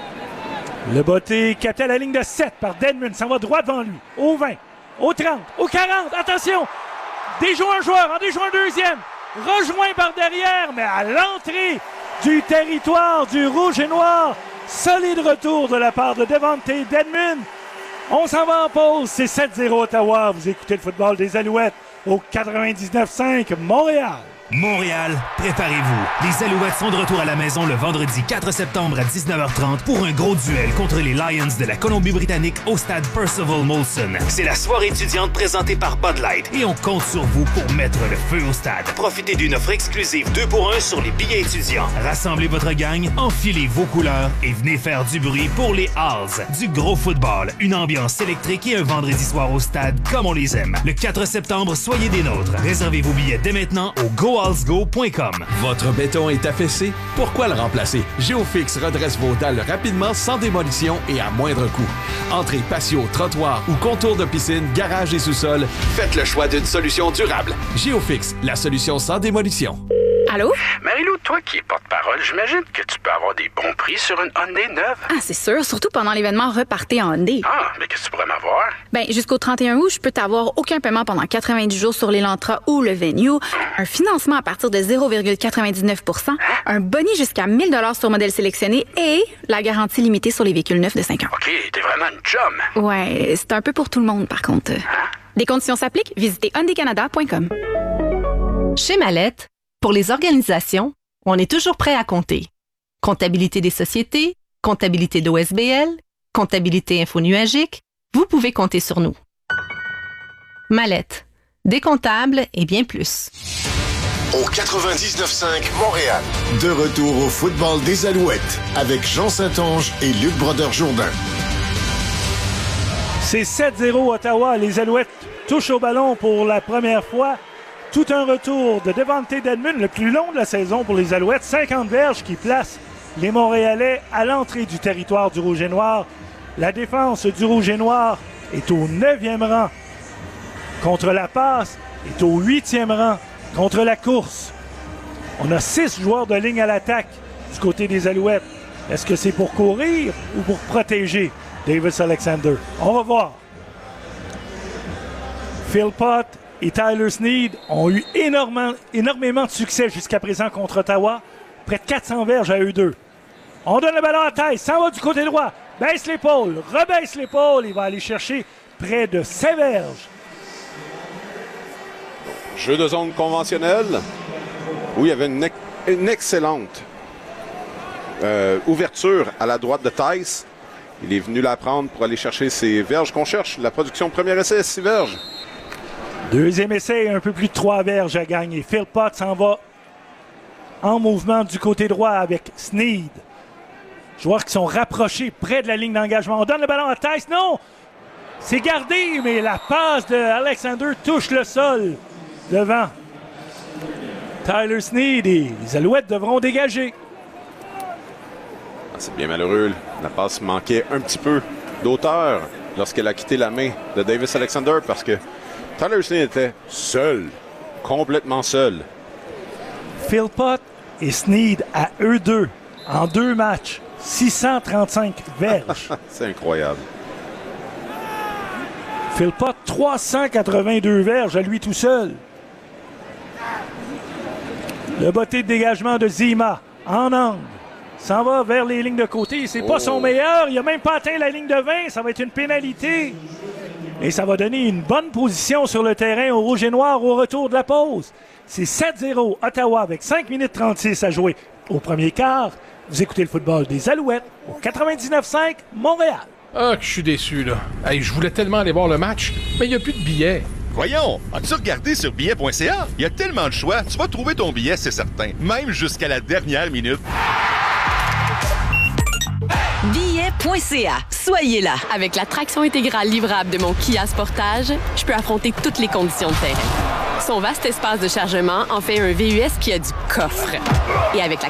Le botté capté à la ligne de 7 par Dedmon, s'en va droit devant lui, au 20, au 30, au 40, attention! Déjoue un joueur, en déjoue un deuxième, rejoint par derrière, mais à l'entrée du territoire du Rouge et Noir. Solide retour de la part de Devonte Dedmon. On s'en va en pause, c'est 7-0 Ottawa. Vous écoutez le football des Alouettes au 99.5 Montréal. Montréal, préparez-vous. Les Alouettes sont de retour à la maison le vendredi 4 septembre à 19h30 pour un gros duel contre les Lions de la Colombie-Britannique au stade Percival Molson. C'est la soirée étudiante présentée par Bud Light et on compte sur vous pour mettre le feu au stade. Profitez d'une offre exclusive 2 pour 1 sur les billets étudiants. Rassemblez votre gang, enfilez vos couleurs et venez faire du bruit pour les Halls. Du gros football, une ambiance électrique et un vendredi soir au stade comme on les aime. Le 4 septembre, soyez des nôtres. Réservez vos billets dès maintenant au gohallsgo.com. Votre béton est affaissé? Pourquoi le remplacer? Géofix redresse vos dalles rapidement, sans démolition et à moindre coût. Entrée, patio, trottoir ou contour de piscine, garage et sous-sol, faites le choix d'une solution durable. Géofix, la solution sans démolition. Allô? Marie-Lou, toi qui es porte-parole, j'imagine que tu peux avoir des bons prix sur une Hyundai neuve. Ah, c'est sûr, surtout pendant l'événement Repartez en Hyundai. Ah, mais qu'est-ce que tu pourrais m'avoir? Ben, jusqu'au 31 août, je peux t'avoir aucun paiement pendant 90 jours sur l'Elantra ou le Venue, un financement à partir de 0,99 %, un boni jusqu'à 1 000 $ sur modèle sélectionné et la garantie limitée sur les véhicules neufs de 5 ans. OK, t'es vraiment une chum. Ouais, c'est un peu pour tout le monde, par contre. Des conditions s'appliquent, visitez hyundaicanada.com. Chez Mallette, pour les organisations, on est toujours prêt à compter. Comptabilité des sociétés, comptabilité d'OSBL, comptabilité infonuagique, vous pouvez compter sur nous. Mallette, des comptables et bien plus. Au 99.5 Montréal. De retour au football des Alouettes avec Jean Saint-Onge et Luc Brodeur-Jourdain. C'est 7-0 Ottawa. Les Alouettes touchent au ballon pour la première fois. Tout un retour de Devonte Dedmon, le plus long de la saison pour les Alouettes. 50 verges qui placent les Montréalais à l'entrée du territoire du Rouge et Noir. La défense du Rouge et Noir est au 9e rang contre la passe, est au 8e rang contre la course. On a 6 joueurs de ligne à l'attaque du côté des Alouettes. Est-ce que c'est pour courir ou pour protéger Davis Alexander? On va voir. Philpott et Tyler Snead ont eu énormément de succès jusqu'à présent contre Ottawa. Près de 400 verges à eux deux. On donne le ballon à Taille, s'en va du côté droit. Baisse l'épaule, rebaisse l'épaule. Il va aller chercher près de 7 verges. Jeu de zone conventionnel où il y avait une excellente ouverture à la droite de Tice. Il est venu la prendre pour aller chercher ses verges qu'on cherche. La production premier essai, 6 verges. Deuxième essai, un peu plus de 3 verges à gagner. Philpott s'en va en mouvement du côté droit avec Snead. Joueurs qui sont rapprochés près de la ligne d'engagement. On donne le ballon à Tice. Non! C'est gardé, mais la passe de Alexander touche le sol devant Tyler Snead et les Alouettes devront dégager. C'est bien malheureux. La passe manquait un petit peu d'auteur lorsqu'elle a quitté la main de Davis Alexander parce que Tyler Snead était seul, complètement seul. Philpott et Snead à eux deux, en 2 matchs, 635 verges. C'est incroyable. Philpott, 382 verges à lui tout seul. Le botté de dégagement de Zima, en angle. S'en va vers les lignes de côté. C'est pas son meilleur. Il n'a même pas atteint la ligne de 20. Ça va être une pénalité. Et ça va donner une bonne position sur le terrain au Rouge et Noir au retour de la pause. C'est 7-0 Ottawa avec 5 minutes 36 à jouer au premier quart. Vous écoutez le football des Alouettes au 99.5 Montréal. Ah, que je suis déçu, là. Hey, je voulais tellement aller voir le match, mais il n'y a plus de billets. Voyons, as-tu regardé sur billet.ca? Il y a tellement de choix, tu vas trouver ton billet, c'est certain. Même jusqu'à la dernière minute. Billet.ca. Soyez là. Avec la traction intégrale livrable de mon Kia Sportage, je peux affronter toutes les conditions de terrain. Son vaste espace de chargement en fait un VUS qui a du coffre. Et avec la